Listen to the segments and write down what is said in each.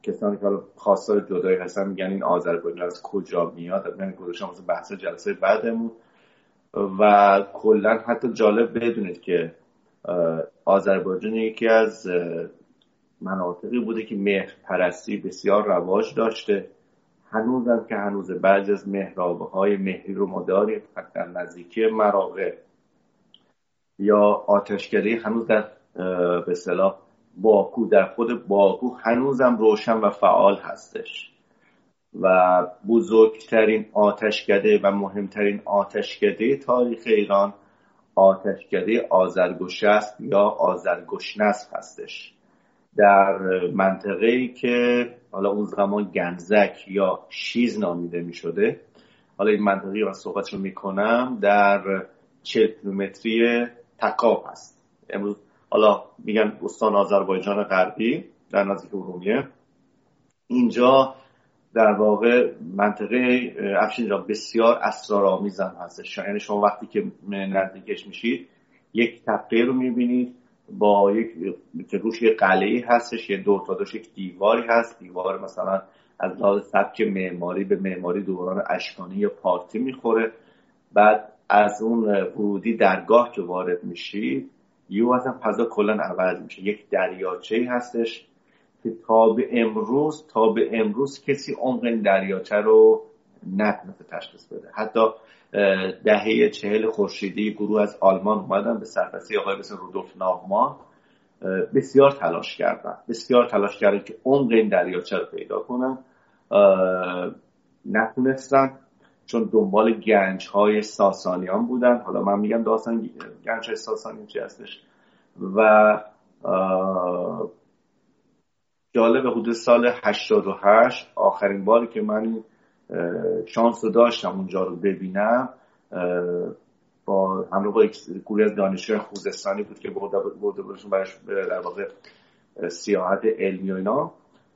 کسانی که حالا خواستار جدایی هستن میگن این آذربایجان از کجا میاد، من گذاشتم واسه بحث جلسه بعدمون. و کلا حتی جالب بدونید که آذربایجان یکی از مناطقی بوده که مهر پرستی بسیار رواج داشته. هنوزم که هنوز بعضی از محراب‌های مهری رو ما داریم در نزدیکی مراغه یا آتشکده هنوز در به اصطلاح باکو، در خود باکو هنوزم روشن و فعال هستش. و بزرگترین آتشکده و مهمترین آتشکده تاریخ ایران آتشکده آذرگوشسب یا آذرگشنسب هستش، در منطقه‌ای که حالا اون زمان گنزک یا شیز نامیده می شده. حالا این منطقه‌ای رو صحبتشو میکنم در 40 کیلومتری تکاب هست. امروز حالا میگن استان آذربایجان غربی در نزدیک ارومیه. اینجا در واقع منطقه افشین جان بسیار اسرارآمیز هم هستش. یعنی شما وقتی که نزدیکش میشید یک تپه رو میبینید با یک که روش یه قلعه‌ای هستش، یه دور تا دوش یک دیواری هست، دیوار مثلا از لحاظ سبک معماری به معماری دوران اشکانی یا پارتی میخوره. بعد از اون ورودی درگاه که وارد میشید یه اصلا فضا کلا عوض میشه. یک دریاچه‌ای هستش که تا به امروز کسی عمق این دریاچه رو نتونسته تشخیص بده. حتی دهه 40 خورشیدی گروه از آلمان اومدن به سرپرستی آقای مثل رودولف ناغمان، بسیار تلاش کردن که عمق این دریاچه رو پیدا کنن، نتونستن، چون دنبال گنج‌های ساسانیان بودن. حالا من میگم داستان گنج‌های ساسانی چی هستش. و جالب حدود سال 88 آخرین باری که من شانس رو داشتم اونجا رو ببینم با همراه با یک گروه از دانشجویان خوزستانی بود که برده بودشون برش در واقع سیاحت علمی و اینا.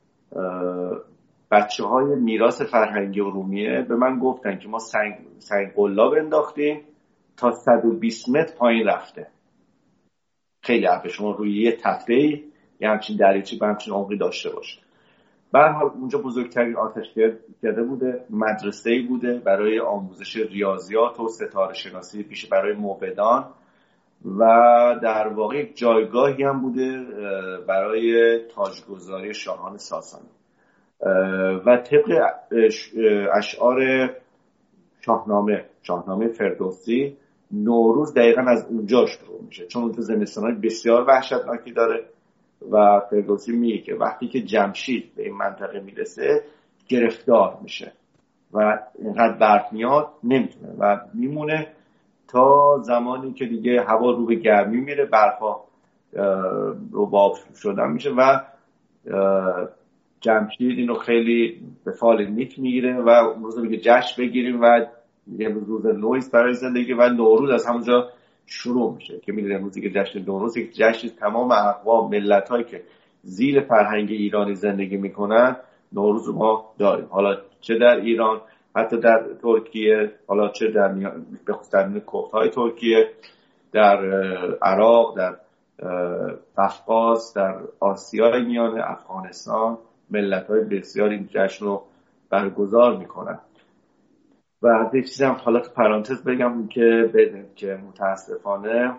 بچه های میراث فرهنگی ارومیه به من گفتن که ما سنگ قلاب انداختیم تا 120 متر پایین رفته. خیلی عرفه شما روی یه تپه‌ای یه همچین دریاچه به همچین عمقی داشته باشه. به هر حال اونجا بزرگترین آتشکده بوده، مدرسه‌ای بوده برای آموزش ریاضیات و ستاره شناسی پیش برای موبدان و در واقع یک جایگاهی هم بوده برای تاجگذاری شاهان ساسانی. و طبق اشعار شاهنامه فردوسی نوروز دقیقاً از اونجا شروع میشه، چون اونجا زمستان‌های بسیار وحشتناکی داره و فردوسی میگه که وقتی که جمشید به این منطقه میرسه گرفتار میشه و اینقدر برف میاد نمیتونه و میمونه تا زمانی که دیگه هوا رو به گرمی میره، برفا رو باب شدن میشه و جمشید اینو خیلی به فال نیک میگیره و اون روز میگه جشن بگیریم و یه روز نویست برای زندگی و نوروز از همونجا شروع میشه که میدونیم روزی که جشن نوروز یک جشن تمام اقوام ملت‌هایی که زیر فرهنگ ایرانی زندگی میکنن نوروز ما داریم. حالا چه در ایران، حتی در ترکیه، حالا چه در به خصوص در کوههای ترکیه، در عراق، در قفقاز، در آسیای میانه، افغانستان، ملت‌های بسیار این جشن رو برگزار میکنن. و یک چیزی هم حالا تو پرانتز بگم که بدونید که متاسفانه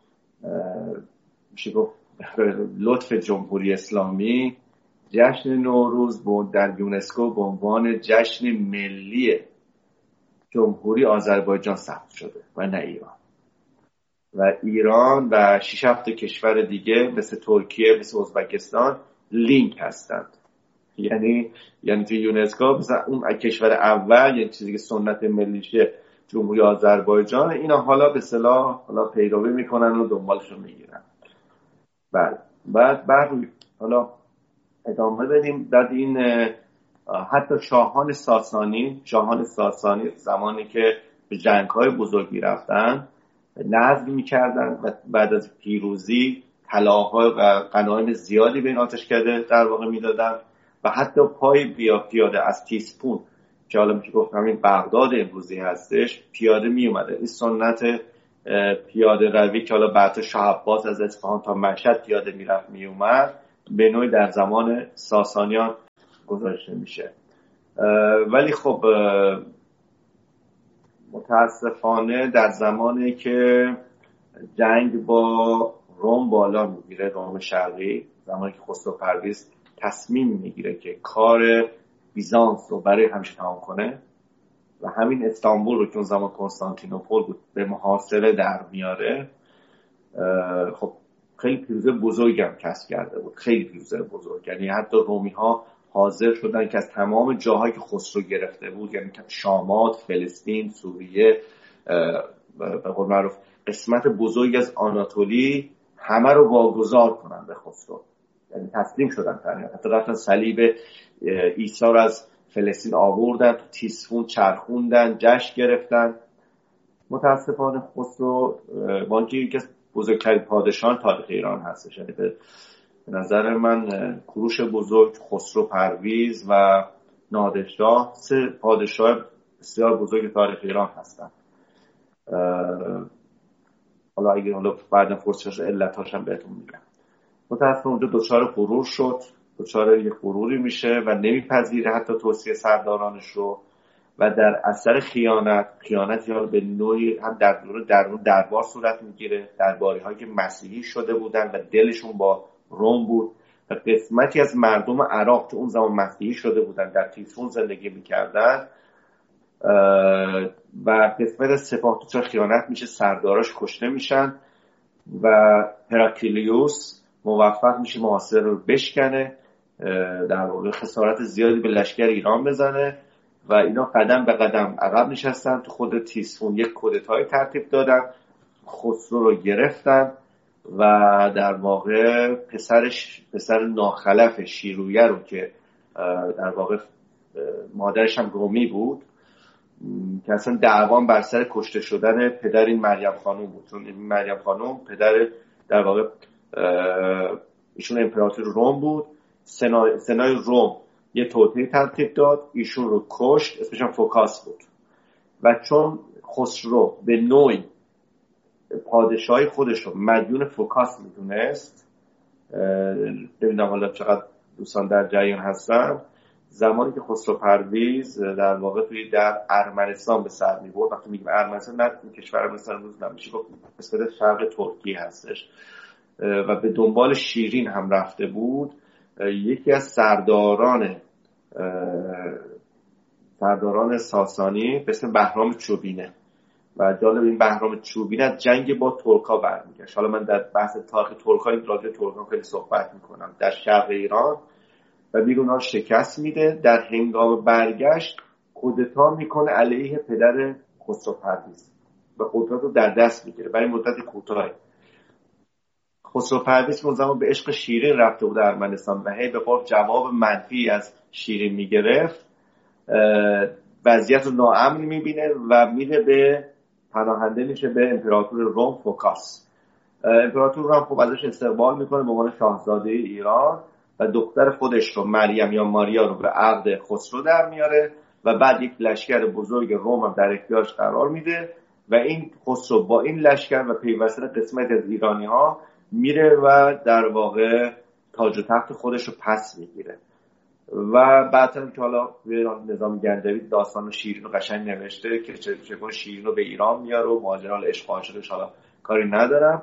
میشه گفت لطف جمهوری اسلامی جشن نوروز در یونسکو به عنوان جشن ملی جمهوری آذربایجان ثبت شده و نه ایران. و ایران و 6-7 کشور دیگه مثل ترکیه، مثل ازبکستان لینک هستند. یعنی تو یونسکو مثلا اون کشور اول یه چیزی که سنت ملیشه جمهوری آذربایجان، اینا حالا به اصطلاح حالا پیروی میکنن و دنبالش رو میگیرن. بعد حالا ادامه بدیم. بعد این حتی شاهان ساسانی زمانی که به جنگ‌های بزرگ میرفتن نظم میکردن و بعد از پیروزی طلاهای و غنایم زیادی به این آتشکده در واقع میدادن و حتی پای پیاده از تیسپون که حالا میشه گفت همین بغداد امروزی هستش پیاده می اومده. این سنت پیاده روی که حالا بعد شاه عباس از اصفهان تا مشهد پیاده میرفت می اومد به نوعی در زمان ساسانیان گذاشته میشه. ولی خب متاسفانه در زمانی که جنگ با روم بالا میگیره، روم شرقی، زمانی که خسرو پرویز تصمیم میگیره که کار بیزانس رو برای همیشه تمام کنه و همین استانبول رو که اون زمان کنستانتینوپل بود به محاصره در میاره، خب خیلی پیروزی بزرگی هم کسب کرده بود، خیلی پیروزی بزرگ. یعنی حتی رومی ها حاضر شدن که از تمام جاهایی که خسرو گرفته بود، یعنی شامات، فلسطین، سوریه، به قول معروف قسمت بزرگی از آناتولی، همه رو واگذار کنن به خسرو. یعنی تسلیم شدن تقریبا. حتی رفتن صلیب عیسی رو از فلسطین آوردن، تو تیسفون چرخوندن، جشن گرفتن. متاسفانه خسرو با اینکه یکی از بزرگترین پادشاهان تاریخ ایران هستش، یعنی به نظر من کوروش بزرگ، خسرو پرویز و نادرشاه 3 پادشاه بسیار بزرگ تاریخ ایران هستن. حالا اگه بعد فرصتش علتاش هم بهتون میگم. متاسفانه اونجا دچار غرور شد، دچار یک غروری میشه و نمیپذیره حتی توصیه سردارانش رو و در اثر خیانتی ها به نوعی هم در دربار صورت میگیره، درباری هایی که مسیحی شده بودن و دلشون با روم بود و قسمتی از مردم عراق که اون زمان مسیحی شده بودن در تیسفون زندگی میکردن و قسمت از سپاه دچار خیانت میشه، سرداراش کشته میشن و هراکلیوس موفق میشه محاصره رو بشکنه، در واقع خسارت زیادی به لشکر ایران بزنه و اینا قدم به قدم عقب نشستن. تو خود تیسفون یک کودتای ترتیب دادن، خسرو رو گرفتن و در واقع پسر ناخلف شیرویه رو که در واقع مادرش هم رومی بود که اصلا دعوام بر سر کشته شدن پدر این مریم خانوم بود، چون این مریم خانوم پدر در واقع ایشون امپراتور روم بود. سنای روم یه توطئه ترتیب داد، ایشون رو کشت، اسمش هم فوکاس بود و چون خسرو به نوعی پادشاهی خودش رو مدیون فوکاس میدونست، نمیدونم حالا چقدر دوستان در جریان هستن، زمانی که خسرو پرویز در واقع توی در ارمنستان به سر میبرد، وقتی میگم ارمنستان نه کشور ارمنستان امروز نمیشه گفت، قسمت شرق ترکیه هستش و به دنبال شیرین هم رفته بود، یکی از سرداران ساسانی به اسم بهرام چوبینه و جالب این بهرام چوبینه از جنگ با ترکا برمیگشت. حالا من در بحث تاریخ ترکا این راجع به ترکا خیلی صحبت میکنم در شرق ایران و بیرونها شکست میده. در هنگام برگشت کودتا میکنه علیه پدر خسرو پرویز و قدرت رو در دست میگیره برای مدت کوتاهی. خسرو پرویز اون زمان به عشق شیرین رفته بود ارمنستان و هی به قول جواب منفی از شیرین میگرفت، وضعیت رو ناامن میبینه و میره به پناهنده میشه به امپراتور روم فوکاس. امپراتور روم خب ازش استقبال میکنه به عنوان شاهزاده ایران و دختر خودش رو مریم یا ماریا رو به عقد خسرو در میاره و بعد یک لشکر بزرگ روم هم در اختیارش قرار میده و این خسرو با این لشکر و پیوسته قسمت از ایرانی ها میره و در واقع تاج و تخت خودش رو پس میگیره و بعدن که حالا نظام گندوی داستان شیرین رو قشنگ نوشته که چگونه شیرین رو به ایران میاره و ماجرای عشق عاشقش حالا کاری ندارم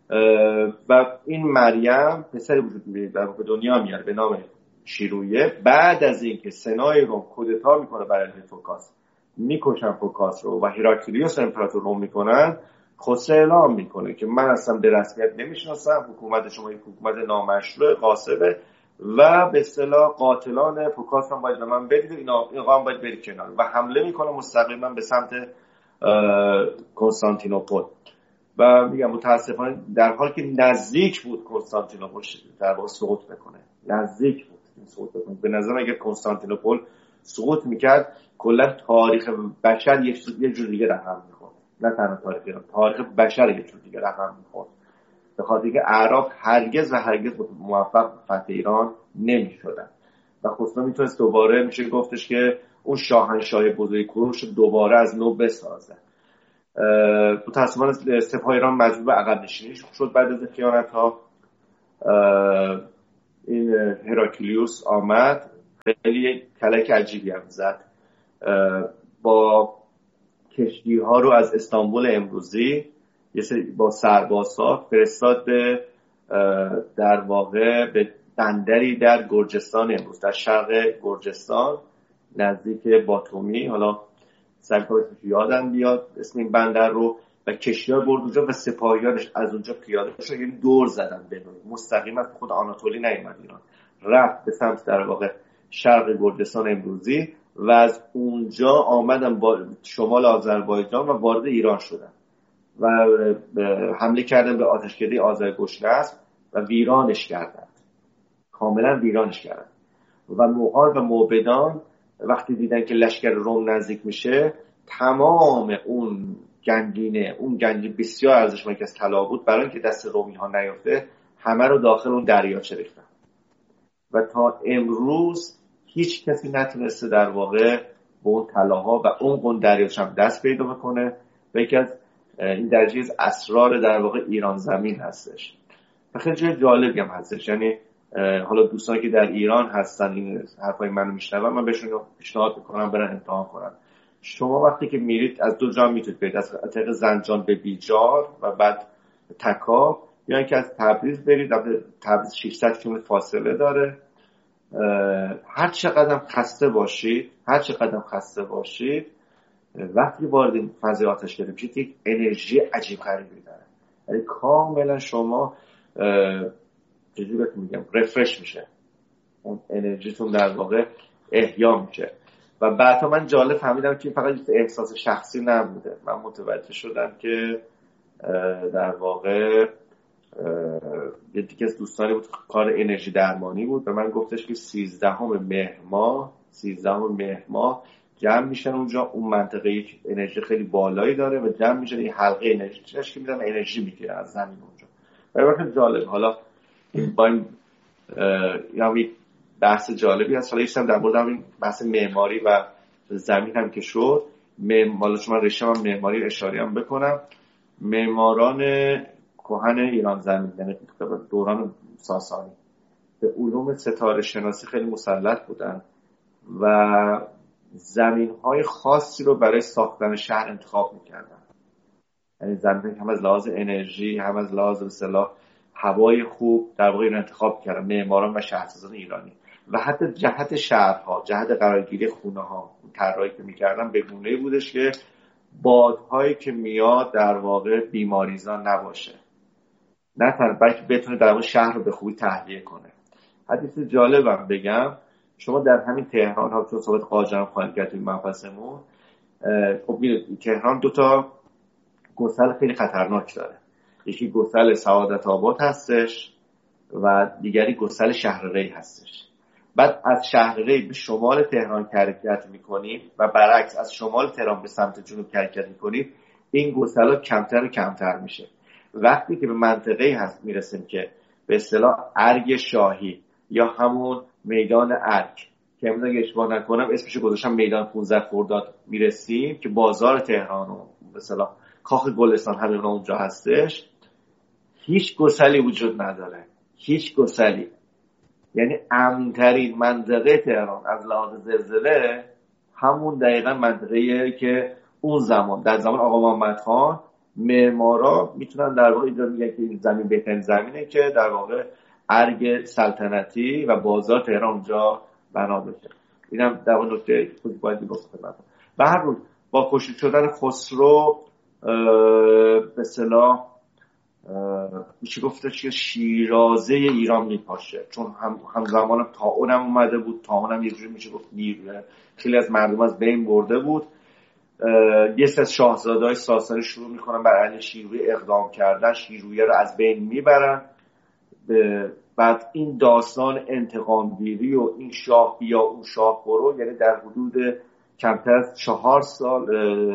و این مریم پسری وجود میاره به دنیا میاره به نام شیرویه. بعد از اینکه سنای روم کودتا میکنه برای فوکاس، میکشن فوکاس رو و هراکلیوس امپراتور روم میکنن، خسرو اعلام میکنه که من اصلا به رسمیت نمیشناسم، حکومت شما یک حکومت نامشروع قاصبه و به اصطلاح قاتلان فوکاس هم باید به من بدید، این هم باید برید کنار و حمله میکنه مستقیما به سمت کنستانتینوپل و میگم متاسفانه در حالی که نزدیک بود کنستانتینوپل در واقع سقوط بکنه، نزدیک بود سقوط بکنه. به نظر اگه کنستانتینوپل سقوط میکرد کلا تاریخ بشر یه جور دیگه رقم میخورد، نه تنها تاریخ ایران، تاریخ بشر یه جور دیگه رقم میخورد، به خاطر اینکه اعراب هرگز موفق فتح ایران نمیشدن و خسرو میتونست دوباره میشه گفتش که اون شاهنشاهی بزرگ کوروش دوباره از نو بسازه. متأسفانه سپاه ایران مجبور به عقب نشینی شد بعد از خیانت ها. این هراکلیوس آمد خیلی یک کلک عجیبی هم زد. با کشتی ها رو از استانبول امروزی یه سری با سربازها فرستاد به در واقع به بندری در گرجستان، امروز در شرق گرجستان نزدیک باتومی، حالا سرکارش یادم بیاد اسم این بندر رو، و کشتی ها برد اونجا و سپاهیانش از اونجا پیاده شد، یعنی دور زدن به نوعی مستقیم از خود آناتولی نیامد ایران، رفت به سمت در واقع شرق گرجستان امروزی و از اونجا آمدن با شمال آذربایجان و وارد ایران شدن و حمله کردن به آتشکده آذرگشنسب و ویرانش کردن، کاملا ویرانش کردن. و موغال و موبدان وقتی دیدن که لشکر روم نزدیک میشه، تمام اون گنجینه بسیار ارزشمندی که از طلا بود، برای اینکه دست رومی ها نیفته همه رو داخل اون دریاچه ریختن و تا امروز هیچ کسی نتونسته در واقع به اون طلاها و اون دریاچه هم دست پیدا بکنه و یکی از این درجه از اسرار در واقع ایران زمین هستش. و خیلی جای جالبی هم هستش، یعنی حالا دوستانی که در ایران هستن این حرفای منو میشنون، من بهشون پیشنهاد میکنم برن امتحان کنن. شما وقتی که میرید از دو جا میتونید برید، از طریق زنجان به بیجار و بعد تکا، یا اینکه از تبریز برید. تبریز 600 کیلومتر فاصله داره. هر چقدر خسته باشید وقتی وارد این فضای آتشکده میشید یک انرژی عجیب غریبی داره، یعنی کاملا شما چجوری بهتون میگم رفرش میشه، اون انرژیتون در واقع احیا میشه. و بعدا من جالب فهمیدم که فقط احساس شخصی نبوده، من متوجه شدم که در واقع یکی از دوستانی بود کار انرژی درمانی بود و من گفتش که 13 مهر ماه جمع میشن اونجا، اون منطقه یک انرژی خیلی بالایی داره و جمع میشن این حلقه انرژی که میذارن انرژی میگیره از زمین اونجا. و خیلی جالب. حالا با این یعنی بحث جالبی هست. حالا یکم در مورد این بحث معماری و زمین هم که شد، حالا چون من رشته‌ام معماری اشاره هم بکنم، معماران کهن ایران زمین یعنی دوران ساسانی به علوم ستاره شناسی خیلی مسلط بودن و زمین‌های خاصی رو برای ساختن شهر انتخاب می‌کردن، یعنی زمین هم از لحاظ انرژی هم از لحاظ اصطلاح هوای خوب در واقع این انتخاب کردن معماران و شهرسازان ایرانی. و حتی جهت شهرها، جهت قرارگیری خونه‌ها، طراحی که می‌کردن به گونه‌ای بودش که بادهایی که میاد در واقع بیماریزا نباشه، نه تنها بلکه بتونه در واقع شهر رو به خوبی تهویه کنه. حدیث جالبم بگم، شما در همین تهران ها چون صحبت قاجارم خواهیم کرد این مبحثمون، خب می‌دونید تهران 2 گسل خیلی خطرناک داره، یکی گسل سعادت آباد هستش و دیگری گسل شهر ری هستش. بعد از شهر ری به شمال تهران حرکت میکنیم و برعکس از شمال تهران به سمت جنوب حرکت میکنیم، این گسلا کمتر و کمتر میشه. وقتی که به منطقه‌ای هست میرسیم که به اصطلاح ارگ شاهی یا همون میدان ارگ که امروز اگه اشتباه نکنم اسمش گذاشتم میدان 15 خرداد میرسیم که بازار تهران و به اصطلاح کاخ گلستان همین اونجا هستش، هیچ گسلی وجود نداره، هیچ گسلی. یعنی امن‌ترین منطقه تهران از لحاظ زلزله همون دقیقاً منطقه‌ایه که اون زمان در زمان آقا محمد خان معمارا میتونن در واقع اینجا میگن که این زمین بهترین زمینه که در واقع ارگ سلطنتی و بازار تهران اونجا بنا بشه. اینم در واقع نکته خود باید گفته بشه. به هر حال با کشته شدن خسرو به اصطلاح میشه گفته که شیرازه ایران میپاشه، چون همزمان طاعون هم اومده بود، طاعون هم یه جوری میشه گفت خیلی از مردم از بین برده بود. یه سری از شاهزاده‌های ساسانی شروع میکنن بر علیه شیرویه اقدام کردن، شیرویه رو از بین میبرن. بعد این داستان انتقام گیری و این شاه بیا اون شاه برو، یعنی در حدود کمتر از 4 سال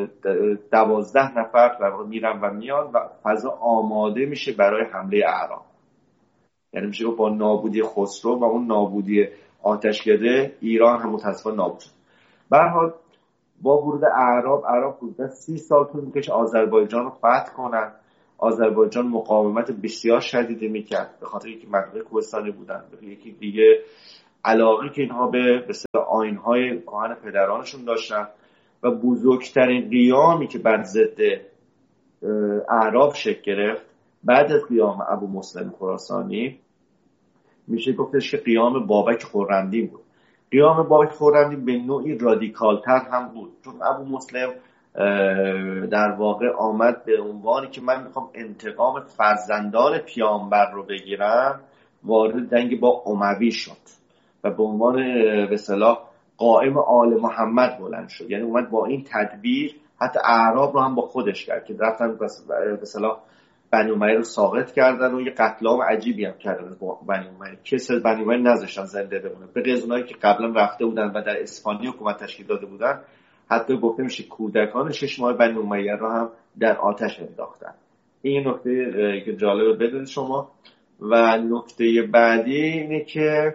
12 نفر در واقع میرن و میان و فضا آماده میشه برای حمله اعراب. یعنی میشه با نابودی خسرو و اون نابودی آتشکده ایران هم متأسفانه نابود شد. به هر حال با ورود اعراب حدود 30 سال طول میکشه آذربایجان رو فتح کنن. آذربایجان مقاومت بسیار شدیدی میکرد به خاطر اینکه منطقه کوهستانی بودن، یکی دیگه علاقه که اینها به مثلا آیین‌های کهن پدرانشون داشتن و بزرگترین قیامی که بر ضد اعراب شکل گرفت بعد از قیام ابو مسلم خراسانی میشه گفتش که قیام بابک خرمدین بود. قیام بابک خرمدین به نوعی رادیکالتر هم بود، چون ابو مسلم در واقع آمد به عنوانی که من میخوام انتقام فرزندان پیامبر رو بگیرم، وارد جنگ با اموی شد و به عنوان به اصطلاح قائم آل محمد بلند شد. یعنی اومد با این تدبیر حتی اعراب رو هم با خودش کرد که رفتن به اصطلاح بنی امیه رو ساقط کردن و یه قتل عام عجیبی هم کردن با بنی امیه. کسی از بنی امیه نذاشتن زنده بمونه، به غیر اونایی که قبلا رفته بودن و در اسپانیا حکومت تشکیل داده بودن. حتی گفته میشه کودکان 6 ماه بنی امیه رو هم در آتش انداختن. این نکته که جالبه بدونید شما. و نکته بعدی اینه که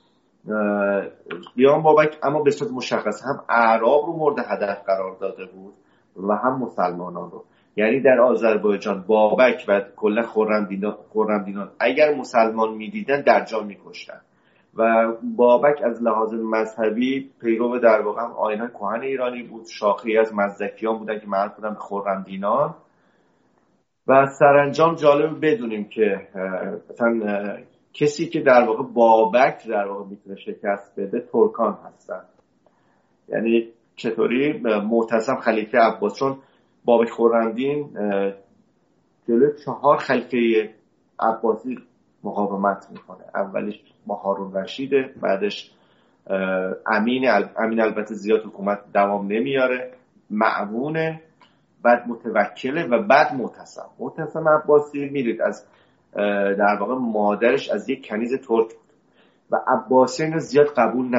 قیام بابک اما به صورت مشخص هم اعراب رو مورد هدف قرار داده بود و هم مسلمانان رو. یعنی در آذربایجان بابک و کلا خرمدینان اگر مسلمان میدیدن در جا میکشتن و بابک از لحاظ مذهبی پیرو در واقع هم آیین کهن ایرانی بود، شاخه‌ای از مزدکیان بودن که معروف بودن به خرمدینان. و سرانجام جالب بدونیم که مثلا کسی که در واقع بابک در واقع میتونه شکست بده ترکان هستن. یعنی چطوری؟ معتصم خلیفه عباس، چون بابک خرمدین جلوی 4 خلیفه عباسی مقاومت میکنه. اولیش با هارون رشیده، بعدش امین البته زیاد حکومت دوام نمیاره، مأمونه، بعد متوکله و بعد معتصم عباسی. میرید از در واقع مادرش از یک کنیز ترک بود و عباسیان زیاد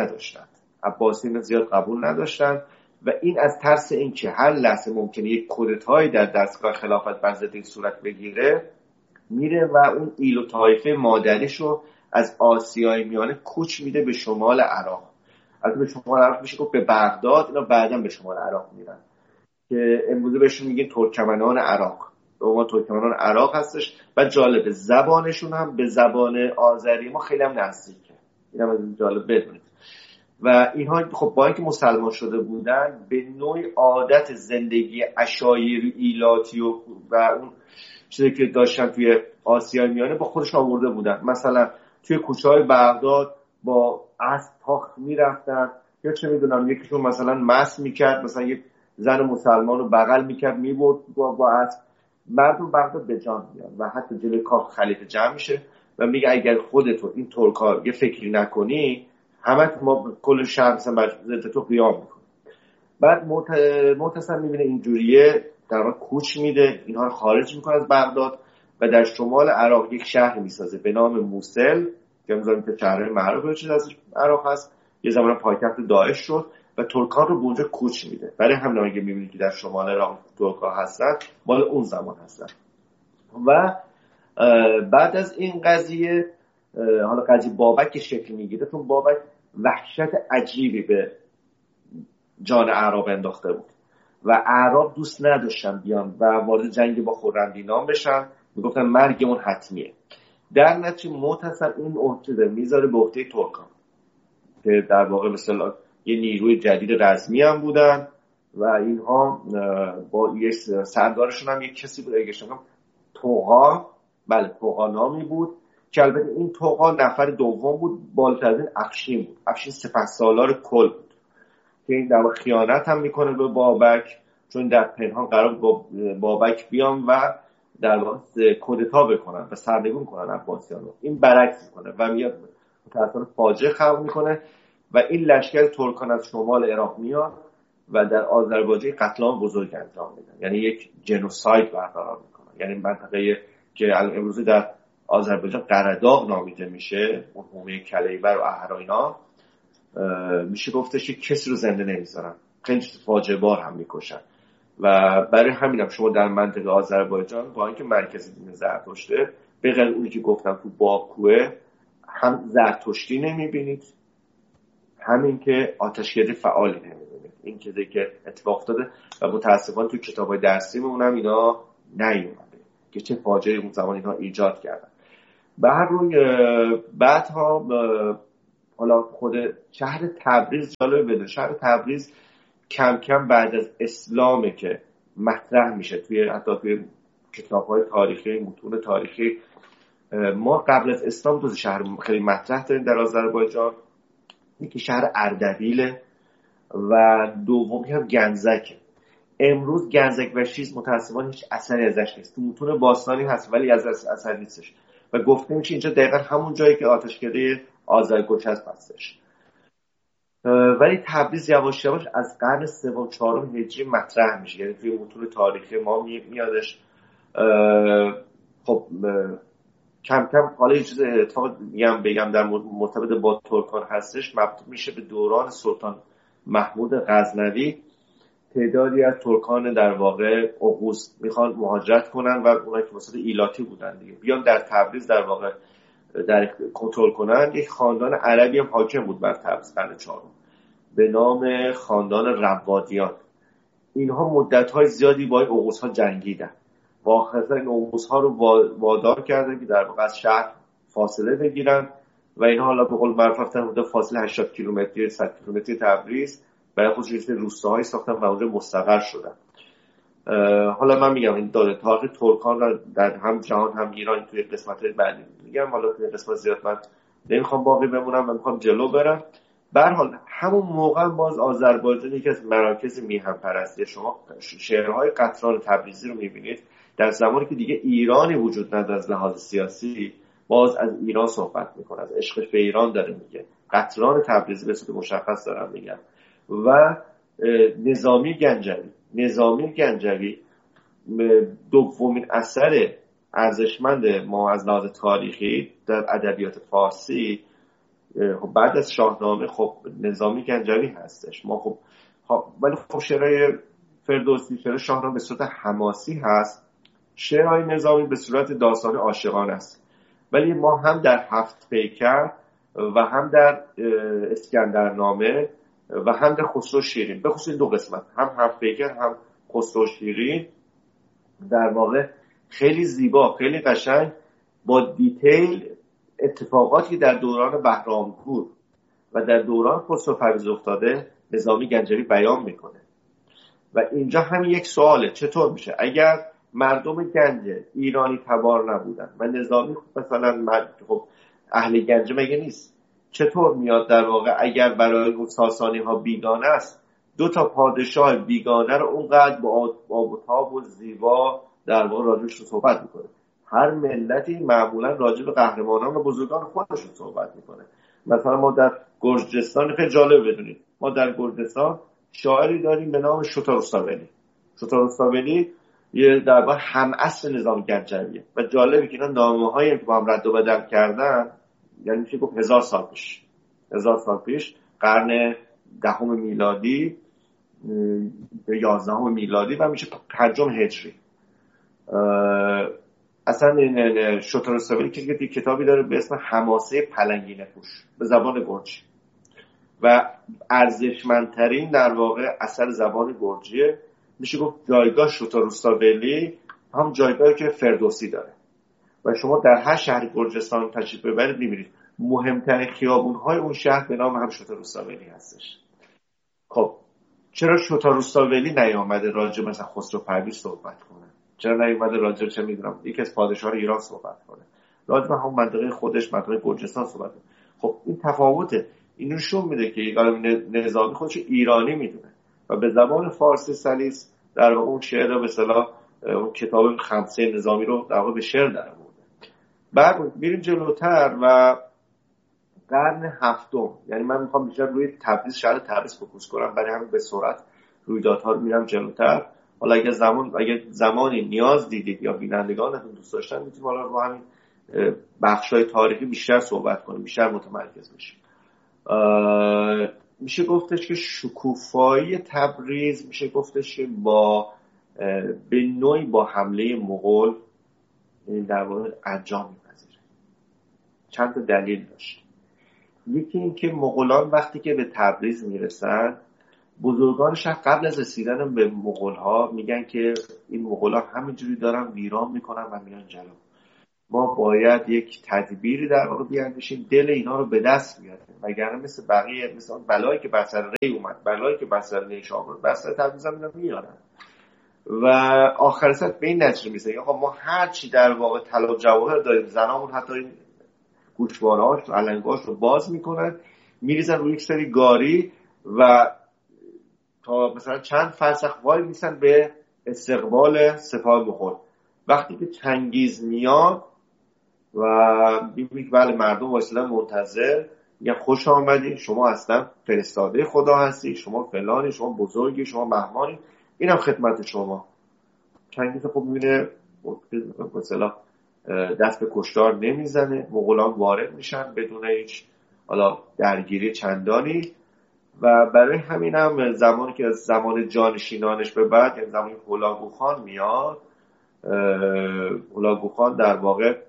قبول نداشتن و این از ترس این که هر لحظه ممکنه یک کودتایی در دستگاه خلافت بر ضد این صورت بگیره، میره و اون ایل و طایفه مادریشو از آسیای میانه کوچ میده به شمال عراق. البته به شمال عراق میشه گفت به بغداد، اینا بعداً به شمال عراق میرن که امروزه بهشون میگن ترکمنان عراق. به عنوان ترکمنان عراق هستش و جالبه زبانشون هم به زبان آذری ما خیلی هم نزدیکه. اینم از جالب بدونید. و اینها خب با اینکه مسلمان شده بودن به نوعی عادت زندگی عشایری ایلاتی و اون چیزی که داشتن توی آسیای میانه با خودش آورده بودن. مثلا توی کوچه‌های بغداد با اسب تاخت میرفتن، یا چه میدونم یکیشون مثلا مس میکرد، مثلا یک زن مسلمان رو بغل میکرد میبرد با اسب. مردم بغداد به جان میان و حتی جلوی کاخ خلیفه جمع میشه و میگه اگر خودتون این ترکا یه فکری نکنی، همه ما کل شهر مثلا ضد تو قیام میکنه. بعد معتصم میبینه اینجوریه، در واقع کوچ میده، اینها رو خارج میکنه از بغداد و در شمال عراق یک شهر میسازه به نام موصل که میذاریم که شهر معروف چیز از عراق هست. یه زمان پایتخت داعش شد و ترکان رو به اونجا کوچ میده. برای همین اگه میبینید که در شمال عراق ترکا هستن، مال اون زمان هستن. و بعد از این قضیه، حالا قضیه بابک شکل میگیره، چون بابک وحشت عجیبی به جان اعراب انداخته بود و اعراب دوست نداشتن بیان و وارد جنگ با خرمدینان بشن، میگفتن مرگمون حتمیه. در نتیجه معتصم این عهده میذاره به عهده ترکان که در واقع مثلا یه نیروی جدید رزمی هم بودن و اینها با یه سردارشون هم یک کسی بود اگه شما توغا نامی بود که البته این توغا نفر دوم بود، بالاتر از این افشین بود. افشین سپهسالار کل بود که این در واقع خیانت هم میکنه به بابک، چون در پنهان قرار با بابک بیان و در واقع کودتا بکنن و سرنگون کنن عباسیان رو. این برعکس میکنه و میاد متأسفانه فاجعه خلق میکنه و این لشکر ترکان از شمال عراق میاد و در آذربایجان قتل عام بزرگ انجام میدن. یعنی یک جنوساید برقرار میکنن. یعنی منطقه که امروزه در آذربایجان قرداغ نامیده میشه، اون حومه کلیبر و اهراینا، میشه گفتش که کسی رو زنده نمیذارن، خیلی فاجعه بار هم میکشن. و برای همینم شما در منطقه آذربایجان با اینکه مرکز دین زرتشته، به غیر اونی که گفتم تو باکوه، هم زرتشتی نمیبینید، همین که آتشگردی فعالی نمیبینید. این چیزی که اتفاق افتاده و متاسفانه تو کتابای درسیمون هم اینا نیومده که چه فاجعه اون زمان اینا ایجاد کردن. به هر روی بعدها حالا خود شهر تبریز جالب بده، شهر تبریز کم کم بعد از اسلامه که مطرح میشه حتی توی کتاب‌های تاریخی، متون تاریخی. ما قبل از اسلام دو شهر خیلی مطرح داریم در آذربایجان، یکی شهر اردبیله و دومی هم گنزکه. امروز گنزک و شیز متاسفانه هیچ اثری ازش نیست، تو متون باستانی هست ولی از اثر نیستش و گفته میشه اینجا دقیقا همون جایی که آتشکده آذرگوچسب هستش. ولی تبریز یواش یواش از قرن سوم چهارم هجری مطرح میشه، یعنی توی متون تاریخی ما میادش. خب کم کم حالا یه چیز اتفاق بگم در مرتبط با ترکان هستش، مبنی میشه به دوران سلطان محمود غزنوی. تعدادی از ترکان در واقع اوغوز میخوان مهاجرت کنن و اونایی که واسه ایلاتی بودن دیگه بیان در تبریز در واقع در کنترل کنن. یک خاندان عربی هم حاکم بود بر تبریز قرن چهارم به نام خاندان روادیان. اینها مدت‌های زیادی با این اوغوزها جنگیدن و آخرش این اوغوزها رو وادار کردن که در واقع از شهر فاصله بگیرن و اینها حالا به قول معروف رفتن حدود فاصله 80 کیلومتری 100 کیلومتری تبریز برای خودشون روستاهایی ساختن و اونجا مستقر شدن. حالا من میگم این تاریخ ترکان را در هم جهان هم ایران توی قسمت‌های بعدی میگم، حالا توی قسمت زیاد من نمیخوام باقی بمونم، من میخوام جلو برم. به هر حال همون موقع باز آذربایجان یکی از مراکز میهن پرستی، شما شهرهای قطران تبریزی رو میبینید در زمانی که دیگه ایرانی وجود نداره از لحاظ سیاسی باز از ایران صحبت میکنه، از عشقش به ایران داره میگه. قطران تبریزی به صورت مشخص دارم میگم. و نظامی گنجوی دومین اثر ارزشمند ما از لحاظ تاریخی در ادبیات فارسی بعد از شاهنامه خب نظامی گنجوی هستش. ما خب ولی خب شعرهای فردوسی، شعر شاهنامه به صورت حماسی هست، شعرهای نظامی به صورت داستان عاشقانه است. ولی ما هم در هفت پیکر و هم در اسکندرنامه و هم در خسرو شیرین، به خصوص این دو قسمت، هم هفت پیکر هم خسرو شیرین، در واقع خیلی زیبا، خیلی قشنگ با دیتیل اتفاقاتی در دوران بهرامپور و در دوران خسرو پرویز افتاده نظامی گنجوی بیان میکنه. و اینجا هم یک سواله، چطور میشه اگر مردم گنج ایرانی تبار نبودن و نظامی مثلا خب اهل گنج مگه نیست، چطور میاد در واقع اگر برای اون ساسانی ها بیگانه است دو تا پادشاه بیگانه رو اونقدر با آب و تاب و زیبا در واقع راجبش رو صحبت میکنه. هر ملتی معمولا راجب قهرمانان و بزرگان خودشون صحبت میکنه. مثلا ما در گرجستان، خیلی جالب بدونید، ما در گرجستان شاعری داریم به نام شوتارستاولی. شوتارستاولی یه در واقع هم اصل نظام گنجویه و جالبه که اینا نامه‌هایی که با هم رد و بدل کردن، یعنی میشه گفت 1000 سال پیش قرن 10 میلادی به 11 میلادی و میشه 5 هجری. اصلا شوتارستاولی که کتابی داره به اسم حماسه پلنگینه پوش به زبان گرجی و ارزشمندترین در واقع اثر زبان گرجیه. میشه گفت جایگاه شوتارستاولی هم جایگاهی که فردوسی داره و شما در هر شهر گرجستان تشریف ببرید میبینید مهمترین خیابون‌های اون شهر به نام هم شوتارستاولی هستش. خب چرا شوتارستاولی نیامده راجع مثلا خسرو پرویز صحبت کنه؟ چرا نیامده راجع چه میدونم یکی از پادشاهان ایران صحبت کنه؟ راجع به همون منطقه خودش، منطقه گرجستان صحبت کنه. خب این تفاوته. این نشون میده که نظامی خودش ایرانی میدونه و به زبان فارسی سلیس در واقع اون شعر رو به اصطلاح اون کتاب خمسه نظامی رو در واقع به شعر در آورده. بعد میریم جلوتر و قرن هفتم، یعنی من میخوام بیشتر روی تبریز، شهر تبریز فوکوس کنم، برای همین به سرعت رویدادها رو میرم جلوتر. حالا اگه زمانی نیاز دیدید یا بینندگانتون دوست داشتن میتونیم حالا رو همین بخشای تاریخی بیشتر صحبت کنیم، بیشتر متمرکز بشیم. میشه گفتش که شکوفایی تبریز میشه گفتش که به نوعی با حمله مغول در واقع انجام میپذیره. چند تا دلیل داشت. یکی این که مغولان وقتی که به تبریز میرسن، بزرگان شهر قبل از رسیدن به مغول‌ها میگن که این مغول‌ها همینجوری دارن ویران میکنن و میان جلو ما باید یک تدبیری در واقع بیاندیشیم دل اینا رو به دست بیاریم، وگرنه مثل بقیه، مثل اون بلایی که بر سر ری اومد، بلایی که بر سر نیشابور، بر سر تبریز هم اینا میارن و آخر سر به این نتیجه میرسه آقا ما هر چی در واقع طلا و جواهر داریم، زنامون حتی این گوشوارهاش و علنگاش رو باز میکنن، میریزن روی یک سری گاری و تا مثلا چند فرسخ وای میسن به استقبال سپاه مغول. وقتی که چنگیز میاد و میبینید بله مردم وایسادن منتظر، میگن خوش آمدی، شما اصلا فرستاده خدا هستی، شما فلانی، شما بزرگی، شما مهمانی، اینم خدمت شما. چنگیز خب میبینه مثلا دست به کشتار نمیزنه، مغولان وارد میشن بدون هیچ حالا درگیری چندانی و برای همین هم زمانی که از زمان جانشینانش به بعد، یعنی زمانی هولاگو خان میاد، هولاگو خان در واقع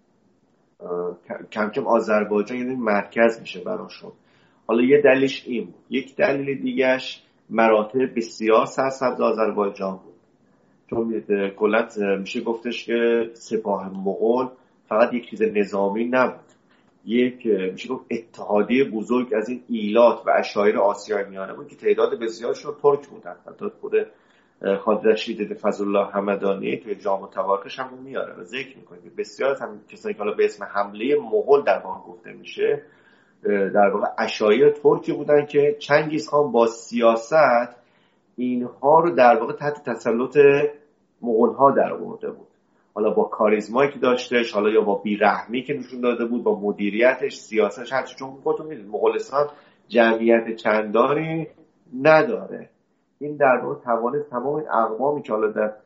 کم کم آذربایجان یعنی مرکز میشه براشون. حالا یه دلیلش این بود، یک دلیل دیگهش مراتب بسیار سرسبز آذربایجان بود، چون کلا میشه گفتش که سپاه مغول فقط یک چیز نظامی نبود، یک میشه گفت اتحادیه بزرگ از این ایلات و عشایر آسیای میانه بود که تعداد بسیارشون ترک بودن. حتی خود خواجه رشید فضلالله همدانی توی جام تبارکش هم میاره و ذکر میکنه که بسیار از هم کسانی که حالا به اسم حمله مغول در واقع گفته میشه در واقع عشایر ترکی بودن که چنگیز خان با سیاست اینها رو در واقع تحت تسلط مغول ها در آورده بود، حالا با کاریزمایی که داشتش، حالا یا با بیرحمی که نشون داده بود، با مدیریتش، سیاستش، هرچی. چون خودتون میدونید مغولستان جمعیت چندانی نداره، این در واقع توانست تمام این اقوامی که حالا در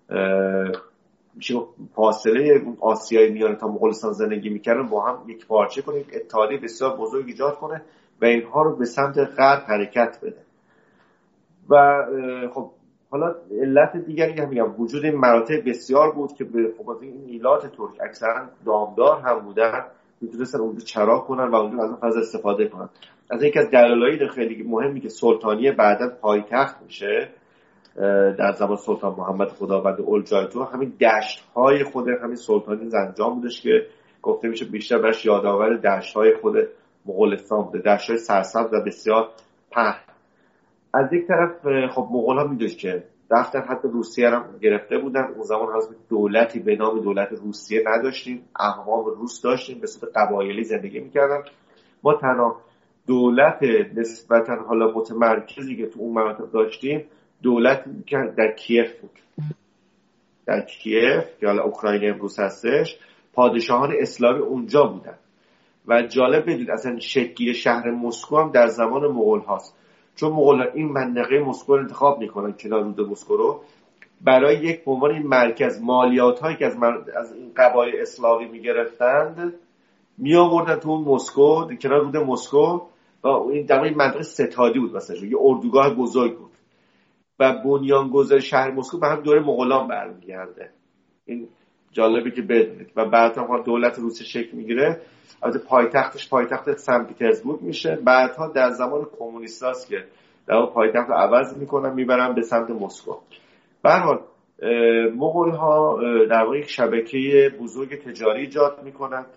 فاصله آسیای میانه تا مغولستان زندگی میکردن با هم یک پارچه کنه، یک اتحادیه بسیار بزرگ ایجاد کنه و اینها رو به سمت غرب حرکت بده. و خب حالا علت دیگری هم میگم وجود این مراتب بسیار بود که به خب این ایلات ترک اکثرا دامدار هم بودن، میتونستن اونجا چراغ کنن و اونجا از اون فضا استفاده کنن. از یکی از دلایل خیلی مهمی که سلطانیه بعداً پایتخت میشه در زمان سلطان محمد خداوند اولجایتو، همین دشت‌های خود همین سلطانی زنجان بودش که گفته میشه بیشتر برش یادآور دشت‌های خود مغولستان بوده، دشت‌های سرسبز و بسیار پهن. از یک طرف خب مغول‌ها میدونید که رفتن حتی روسیه هم گرفته بودن. اون زمان هنوز دولتی به نام دولت روسیه نداشتیم، اقوام روس داشتیم، به صورت قبایلی زندگی میکردن. ما تنها دولت نسبتاً حالا متمرکزی که تو اون مناطق داشتیم دولتی که در کیف بود، در کیف که حالا اوکراین امروز هستش، پادشاهان اسلامی اونجا بودن. و جالب بدید اصلا شکلی شهر مسکو هم در زمان مغول هاست، چون مغول این منطقه مسکو رو انتخاب میکنن، کنار رود مسکو رو، برای یک به عنوان این مرکز مالیات هایی که از این قبایل اسلامی میگرفتند می آوردن تو اون مسکو، کنار رود مسکو، و این در این منطقه ستادی بود، مثلا یه اردوگاه بزرگ بود و بنیانگذار شهر مسکو به هم دوره مغولان برمیگرده. این جالبه که بدونید. و بعد هم دولت روسیه شکل میگیره، البته پایتخت سن پترزبورگ میشه. بعدها در زمان کمونیستاست که در واقع پایتخت رو عوض میکنن، میبرن به سمت مسکو. به هر حال مغول‌ها در واقع یک شبکه بزرگ تجاری ایجاد میکنند،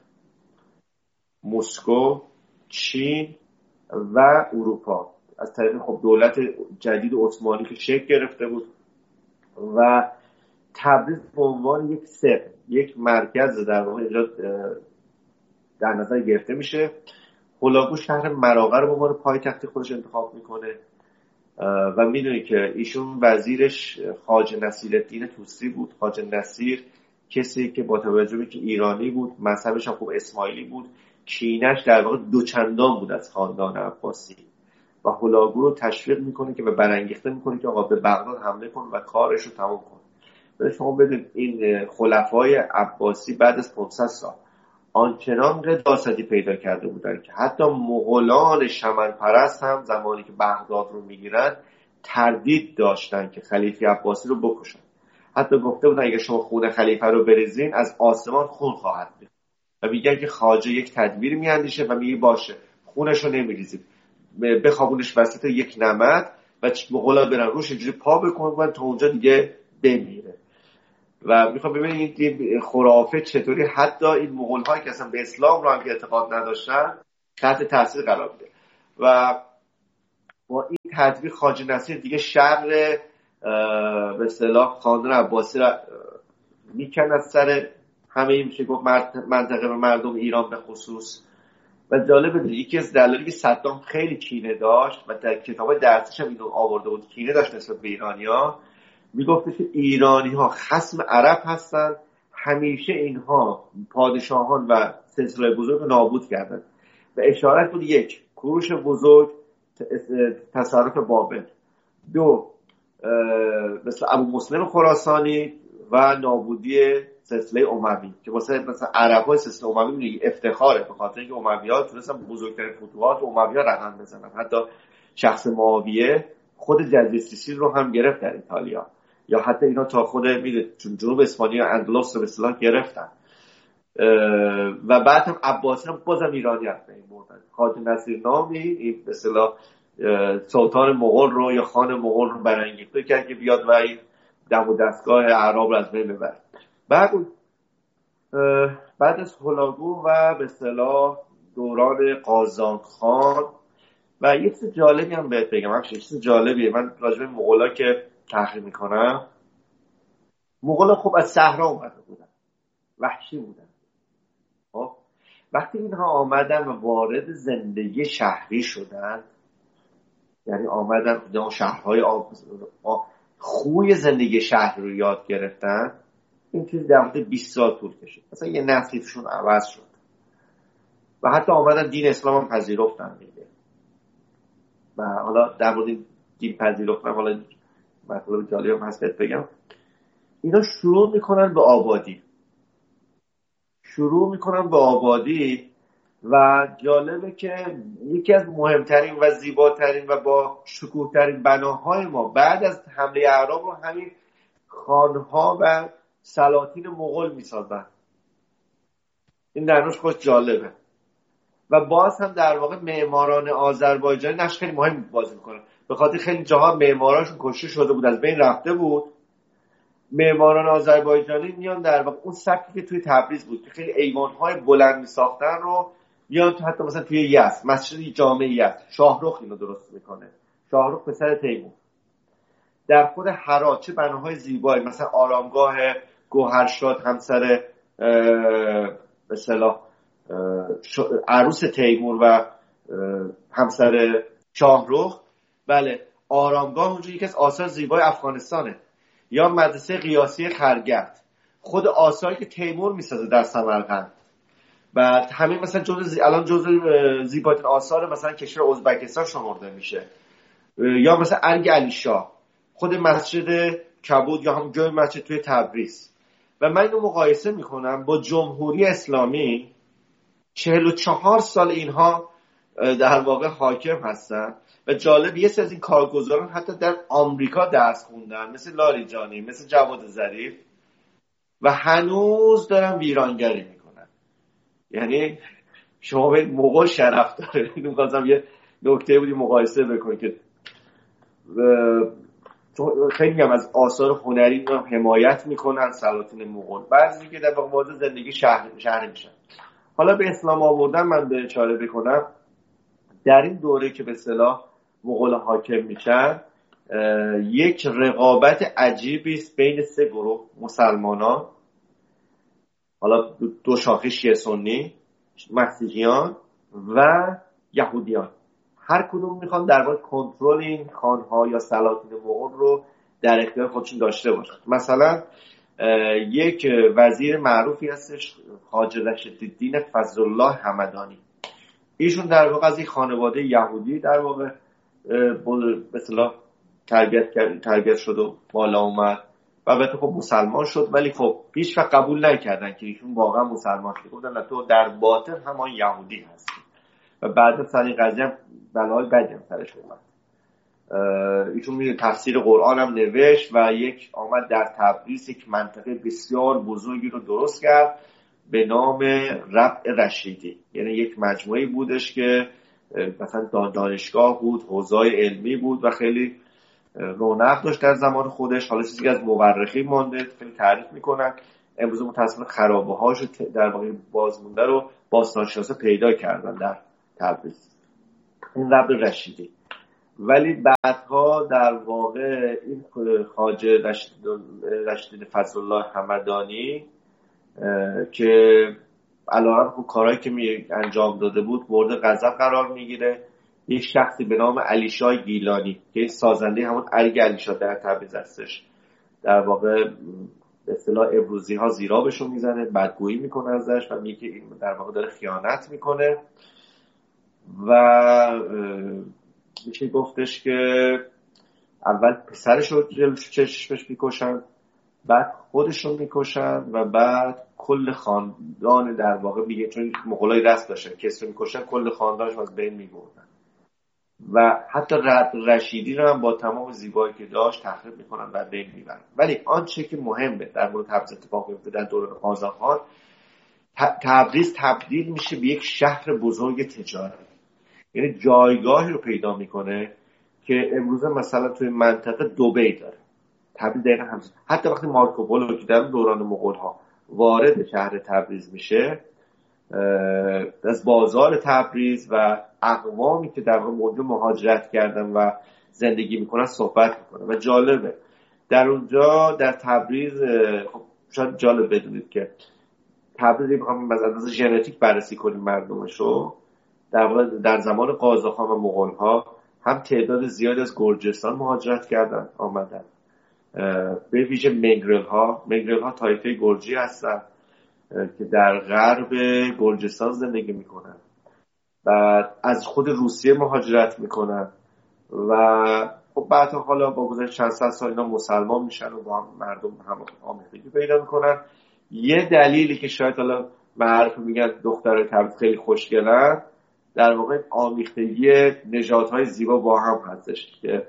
مسکو، چین و اروپا، از طریق خب دولت جدید عثمانی که شکل گرفته بود. و تبریز به عنوان یک مرکز در واقع ایجاد در نظر گرفته میشه. هولاگو شهر مراغه رو به عنوان پایتخت خودش انتخاب میکنه و میدونی که ایشون وزیرش خواجه نصیرالدین طوسی بود. خواجه نصیر کسی که با توجه به که ایرانی بود، مذهبش هم خوب اسماعیلی بود، کینش در واقع دوچندان بود از خاندان عباسی و هولاگو رو تشویق میکنه که به برانگیخته میکنه که آقا به بغداد حمله کن و کارش رو تمام کن. ولی شما بدونید این خلفای عباسی بعد از 500 سال آنچنان قداستی پیدا کرده بودن که حتی مغولان شمن پرست هم زمانی که بغداد رو میگیرن تردید داشتن که خلیفه عباسی رو بکشن. حتی گفته بودن اگه شما خون خلیفه رو بریزین از آسمان خون خواهد میاد و میگن که خواجه یک تدبیر میاندیشه و میگه باشه خونش رو نمیریزید، بخوابونش وسط یک نمد و مغولا برن روش اینجوری پا بکنن تا اونجا دیگه بمیره. و میخوام ببینید این خرافه چطوری حتی این مغول‌هایی که اصلا به اسلام رو هم که اعتقاد نداشتن تحت تاثیر قرار میده و با این تطبیق خواجه نصیر دیگه شر به اصطلاح خاندان عباسی را میکند از سر همه این میشه گفت منطقه و مردم ایران به خصوص. و جالب بدونید یکی از دلایلی که صدام خیلی کینه داشت و در کتاب درسش هم اینو آورده بود، کینه داشت نسبت به ایرانی‌ها، میگفت که ایرانی‌ها خصم عرب هستند، همیشه اینها پادشاهان و سلسله بزرگ رو نابود کردند و اشارت بود یک کوروش بزرگ، تصرف بابل، دو مثل ابو مسلم خراسانی و نابودی سلسله اموی که مثلا عرب‌های سلسله اموی میگه افتخاره به خاطر اینکه اموی‌ها تونستن بزرگترین فتوحات اموی‌ها رقم بزنن. حتی شخص معاویه خود جزیره سیسیل رو هم گرفت در ایتالیا، یا حتی اینا تا خود چون جنوب اسپانیا اندلس رو به اصطلاح گرفتن و بعد هم عباسی هم بازم ایرانی هست به این مورد. خواجه نصیر نامی این به اصطلاح سلطان مغول رو یا خان مغول رو برانگیخته کرد که بیاد و این دم و دستگاه اعراب رو از بین ببره. بعد از هولاگو و به اصطلاح دوران قازان خان و یه چیز جالبی هم بهت بگم، چیز جالبیه من راجع به مغولا که تحقیق میکنم، مغولا خب از صحرا اومده بودن، وحشی بودن. خب وقتی اینها آمدن و وارد زندگی شهری شدن، یعنی آمدن شهرهای خوی زندگی شهر رو یاد گرفتن، این چیز در مدت 20 سال طول کشید، مثلا یه نسلی توشون عوض شد و حتی آمدن دین اسلام هم پذیرفتن دیگه. و حالا در مورد دین پذیرفتن حالا مطلب جالبی هم هست بگم، اینا شروع میکنن به آبادی و جالبه که یکی از مهمترین و زیباترین و با شکوهترین بناهای ما بعد از حمله اعراب رو همین خانها و سلاطین مغول میسازن. این درنوش خوش جالبه و باز هم در واقع معماران آذربایجانی نقش خیلی مهم بازی میکنن، به خاطر خیلی جاها معمارانشون کشته شده بود، از بین رفته بود. معماران آذربایجانی میان در واقع اون سبکی که توی تبریز بود که خیلی ایوان‌های بلند میساختن رو میان تو حتی مثلا توی یزد مسجد جامع یزد شاهرخ اینو درست میکنه، شاهرخ پسر تیمور. در خود هرات چه بناهای زیبایی، مثلا آرامگاه گوهرشاد همسر به اصطلاح عروس تیمور و همسر شاهرخ، بله آرامگاه اونجا یکی از آثار زیبای افغانستانه، یا مدرسه قیاسی خرگرد، خود آثاری که تیمور میسازه در سمرقند و همین مثلا الان جزء زیباترین آثار مثلا کشور ازبکستان شمرده میشه، یا مثلا ارگ علی شاه، خود مسجد کبود یا هم جای مسجد توی تبریز. و من اینو مقایسه میکنم با جمهوری اسلامی، 44 سال اینها در واقع حاکم هستن و جالب یه سری از این کارگزاران حتی در آمریکا درس خوندن، مثل لاریجانی، مثل جواد ظریف، و هنوز دارن ویرانگری میکنن. یعنی شما به مغول شرف داره. اینو می‌خواستم یه نکته بودی مقایسه بکنید که خیلی هم از آثار هنری رو حمایت میکنن سلاطین مغول، بعضی که در واقع وارد زندگی شهری میشن. حالا به اسلام آوردن من به اشاره بکنم، در این دوره که به اصطلاح مغول حاکم میشن یک رقابت عجیبی است بین سه گروه مسلمانان، حالا دو شاخه شیعه سنی، مسیحیان و یهودیان، هر کدوم میخوان در واقع کنترل این خانها یا سلاطین مغول رو در اختیار خودشون داشته باشن. مثلا یک وزیر معروفی هستش خواجه رشیدالدین فضلالله همدانی، ایشون در واقع از این خانواده یهودی در واقع به اصطلاح تربیت شد و بالا اومد و البته خب مسلمان شد، ولی خب هیچ وقت قبول نکردن که ایشون واقعا مسلمان شد، گفتن تو در باطن همان یهودی هستی. و بعد از این قضیه هم بلای بدی هم سرش اومد. ایشون میره تفسیر قرآن هم نوشت و آمد در تبریز یک منطقه بسیار بزرگی رو درست کرد به نام ربع رشیدی، یعنی یک مجموعه بودش که مثلا دانشگاه بود، حوزه‌های علمی بود و خیلی رونق داشت در زمان خودش. حالا چیزی که از مورخین مونده خیلی تعریف میکنن. امروز متأسفانه خرابه هاشو در واقع بازمونده رو باستانشناسا پیدا کردن در تبریز، این قبل رشیدی. ولی بعدها در واقع این خواجه رشید فضلالله همدانی که علاوه بر کارهایی که انجام داده بود مورد غضب قرار میگیره. یک شخصی به نام علیشاه گیلانی که سازنده همون ارگ علیشاه در تبریز هستش، در واقع به اصطلاح امروزی ها زیرابشو میزنه، بدگویی میکنه ازش و میگه این در واقع داره خیانت میکنه و میشه گفتش که اول پسرش رو جلوش چشمش میکشن، بعد خودشون میکشن و بعد کل خاندان در واقع میگه، چون مغولای دست داشتن کسی رو میکشن کل خاندانش از بین میبردن و حتی رشیدی رو هم با تمام زیبایی که داشت تخریب میکنن و بین میبرن. ولی آنچه که مهمه در مورد تبریز اتفاق میفته در دوران آذاخان، تبریز تبدیل میشه به یک شهر بزرگ تجاری، یعنی جایگاهی رو پیدا میکنه که امروز مثلا توی منطقه دبی داره. تبریز دقیقا همچنین. حتی وقتی مارکوپولو که در دوران مغول‌ها وارد شهر تبریز میشه، از بازار تبریز و اقوامی که در اونجا مهاجرت کردن و زندگی میکنن صحبت میکنن. و جالبه در اونجا در تبریز، خب شاید جالب بدونید که تبریز بخوام از لحاظ ژنتیک بررسی کنیم مردمشو، در زمان قاجارخان و مغول‌ها هم تعداد زیادی از گرجستان مهاجرت کردن آمدن، به ویژه منگرل ها طایفه گرجی هستن که در غرب گرجستان زندگی میکنن. بعد از خود روسیه مهاجرت میکنن و خب بعد حالا با گذشت چند صد سال اینا مسلمان میشن و با هم مردم هم آمیختگی پیدا میکنن. یه دلیلی که شاید حالا معروف میگن دخترای تبریز خیلی خوشگلن، در واقع آمیختگی نژادهای زیبا با هم هستش که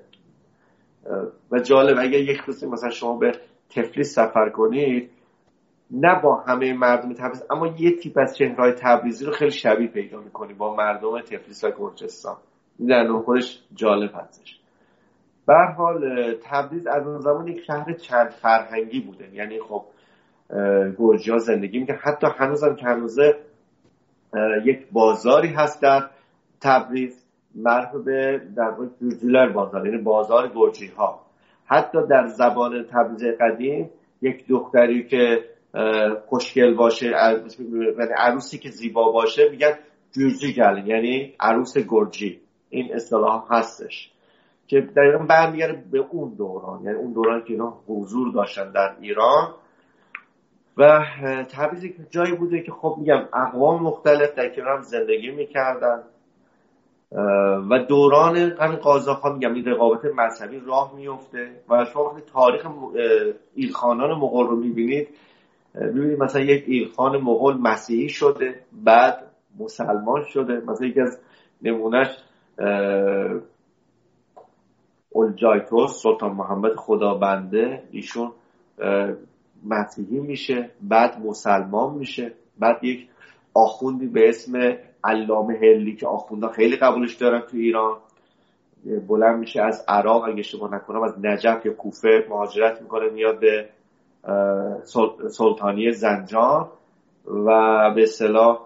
و جالب اگر یک روزی مثلا شما به تفلیس سفر کنید، نه با همه مردم تبریز اما یه تیپ از چهره‌های تبریزی رو خیلی شبیه پیدا می‌کنی با مردم تفلیس و گرجستان. این در نوع خودش جالب هستش. به هر حال تبریز از اون زمان یک شهر چند فرهنگی بوده، یعنی خب گرجی‌ها زندگی می‌کنن. حتی هنوزم که هنوزه یک بازاری هست در تبریز معروف به در واقع جورجولر بازار، یعنی بازار گرجی‌ها. حتی در زبان تبریز قدیم یک دختری که خوشگل باشه، یعنی عروسی که زیبا باشه میگن جورجی گل، یعنی عروس گرجی. این اصطلاح هستش که دقیقاً برمیگرده به اون دوران، یعنی اون دوران که اینا حضور داشتن در ایران. و تبریز یک جایی بوده که خب میگم اقوام مختلف در کنار هم زندگی میکردن و دوران همین قاجارخان میگم این رقابت مذهبی راه میفته و شما وقتی تاریخ ایلخانان مغول رو میبینید مثلا یک ایلخان مغول مسیحی شده بعد مسلمان شده. مثلا یکی از نمونهش اولجایتوس سلطان محمد خدابنده، ایشون مسیحی میشه بعد مسلمان میشه. بعد یک آخوندی به اسم علامه هلی که آخوندا خیلی قبولش دارن تو ایران بلند میشه از عراق، اگه اشتباه نکنم از نجف یا کوفه مهاجرت میکنه میاد به سلطانی زنجان و به اصطلاح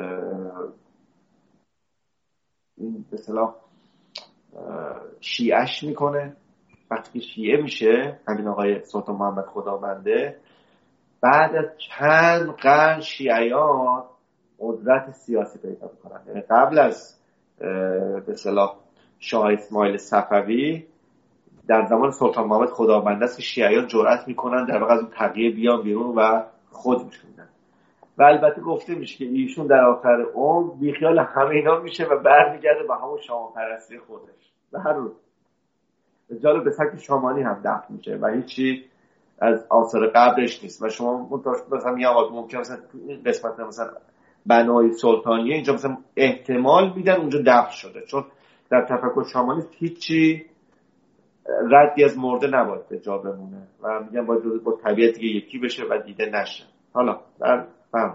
شیعش میکنه. وقتی که شیعه میشه همین آقای سلطان محمد خدابنده، بعد از چند قرن شیعیان قدرت سیاسی پیدا میکنن. یعنی قبل از به اصطلاح شاه اسماعیل صفوی در زمان سلطان محمد خدابنده است که شیعیان جرأت میکنن در واقع از اون تقیه بیان بیرون و خود میشونن. و البته گفته میشه که ایشون در آخر عمر بیخیال همه اینا میشه و برمیگرده به همون شاه پرستی خودش. و هر روز جالب به سبک شامانی هم دفن میشه و هیچی از آثار قبرش نیست. و شما مثلا یه آقا ممکنه مثلا این قسمت مثلا بنای سلطانیه اینجا مثلا احتمال میدن اونجا دفن شده، چون در تفکر شامانی هیچی ردی از مرده نباید به جا بمونه و میگن باید با طبیعتی یکی بشه و دیده نشه. حالا در فهم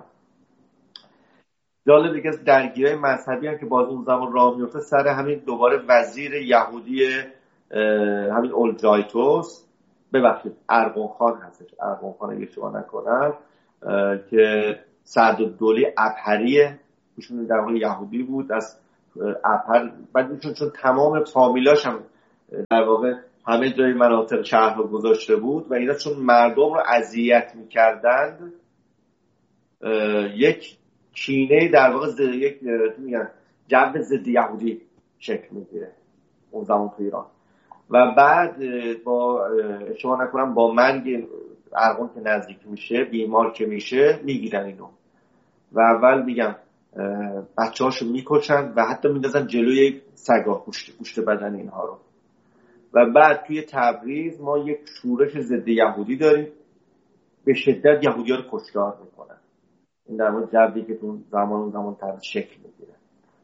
جالب دیگه از درگیری مذهبی هم که باز اون زمان راه میفته سر همین دوباره وزیر یهودی همین اولجایتوس، ببخشید ارغون خان هستش، ارغون خان اگه اشتباه نکنم، که سعدالدوله ابهریه، ایشون در واقع یهودی بود از ابهر، بعد ایشون چون تمام فامیلاش هم در واقع همه جای مناطق شهر رو گذاشته بود و اینا چون مردم رو اذیت می‌کردند، یک کینه در واقع یک میگن جو ضد یهودی شکل میگیره اون زمان تو ایران. و بعد با اشتباه نکنم با مرگ ارغون که نزدیک میشه، بیمار که میشه، میگیرن اینو و اول میگم بچه‌هاشو میکشن و حتی میندازن جلوی سگا، گوشت بدن اینها رو. و بعد توی تبریز ما یک شورش ضد یهودی داریم، به شدت یهودی‌ها رو کشتار میکنن. این در مورد جوی که تو اون زمان تبریز شکل میگیره.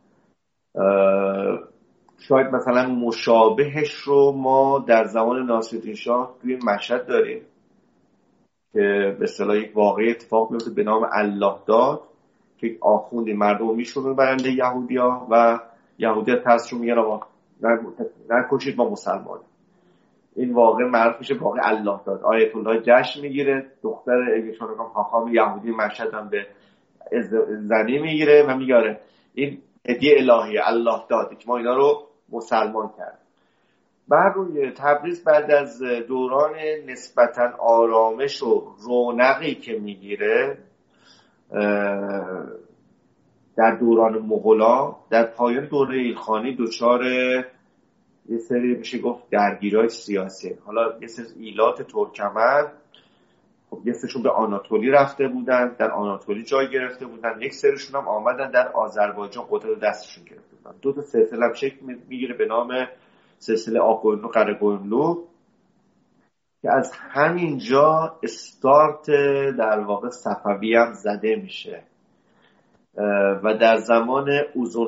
شاید مثلا مشابهش رو ما در زمان ناصرالدین شاه توی مشهد داریم که به اصطلاح یک واقعه اتفاق میفته به نام الله داد که آخوندی مردم میشونن برنده یهودی‌ها و یهودی‌ها ترسشون میگن آقا نکشید ما مسلمانیم. این واقعه معروف میشه واقعه الله داد. آیت الله جشن میگیره، دختر اگهشون رو حاخام یهودی مشهد هم به زنی میگیره و میگه این هدیه الهی الله داد که ما اینا رو مسلمان کرد. بر روی تبریز بعد از دوران نسبتاً آرامش و رونقی که میگیره در دوران مغولا، در پایان دوره ایلخانی دچار یه سری میشه گفت درگیری‌های سیاسی. حالا یه سری ایلات ترکمن، خب یه سریشون به آناتولی رفته بودن، در آناتولی جای گرفته بودن، یک سریشون هم آمدن در آذربایجان قدرت دستشون گرفته بودن. دو تا سلسله هم شکل میگیره به نام سلسله آقوینلو قره‌قوینلو که از همینجا استارت در واقع صفوی هم زده میشه و در زمان اوزون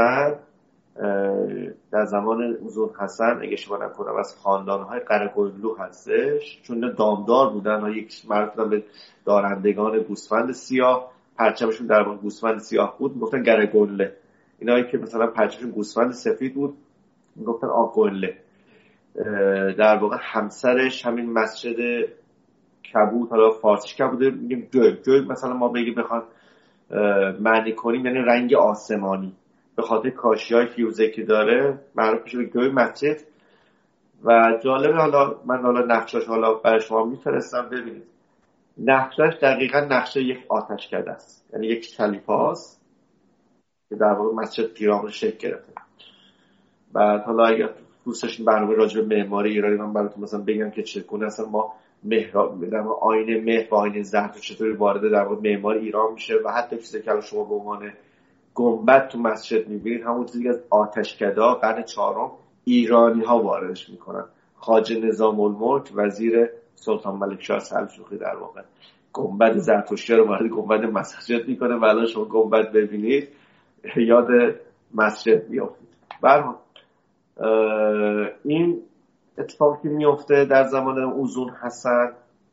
حسن اگه اشتباه نکنم از خاندان‌های قره‌قوینلو هستش، چون دامدار بودن و یک معروف بودن به دارندگان گوسفند سیاه، پرچمشون در واقع گوسفند سیاه بود، میگفتن قره‌قوینله. اینایی که مثلا پرچمشون گوسفند سفید بود میگفتن آقوینله. در واقع همسرش همین مسجد کبود، حالا فارسی کبوده میگیم جوی مثلا ما بگیم بخواد معنی کنیم یعنی رنگ آسمانی، به خاطر کاشی‌های فیوزه که داره معروف میشه به جوی مسجد. و جالبه، حالا من نقشش حالا برای شما میفرستم ببینید. نقشش دقیقاً نقشه یک آتشکده است، یعنی یک شلیپاست که در واقع مسجد پیرامون شکل گرفته. بعد حالا اگر دوستش برنامه راجع به معماری ایرانی من براتون مثلا بگم که چگونه اصلا ما محراب در آینه مه و آینه زرتشت چطوری وارد در واقع معماری ایران میشه و حتی چیزی که شما به عنوان گنبد تو مسجد میبینید همون چیزی از آتشکده قرن 4 ایرانی ها واردش میکنن. خواجه نظام الملک وزیر سلطان ملک شاه سلجوقی در واقع گنبد زرتشتی رو وارد گنبد مسجد میکنه و الان شما گنبد ببینید یاد مسجد میافتید. برام این اتفاقی که میفته در زمان اوزون حسن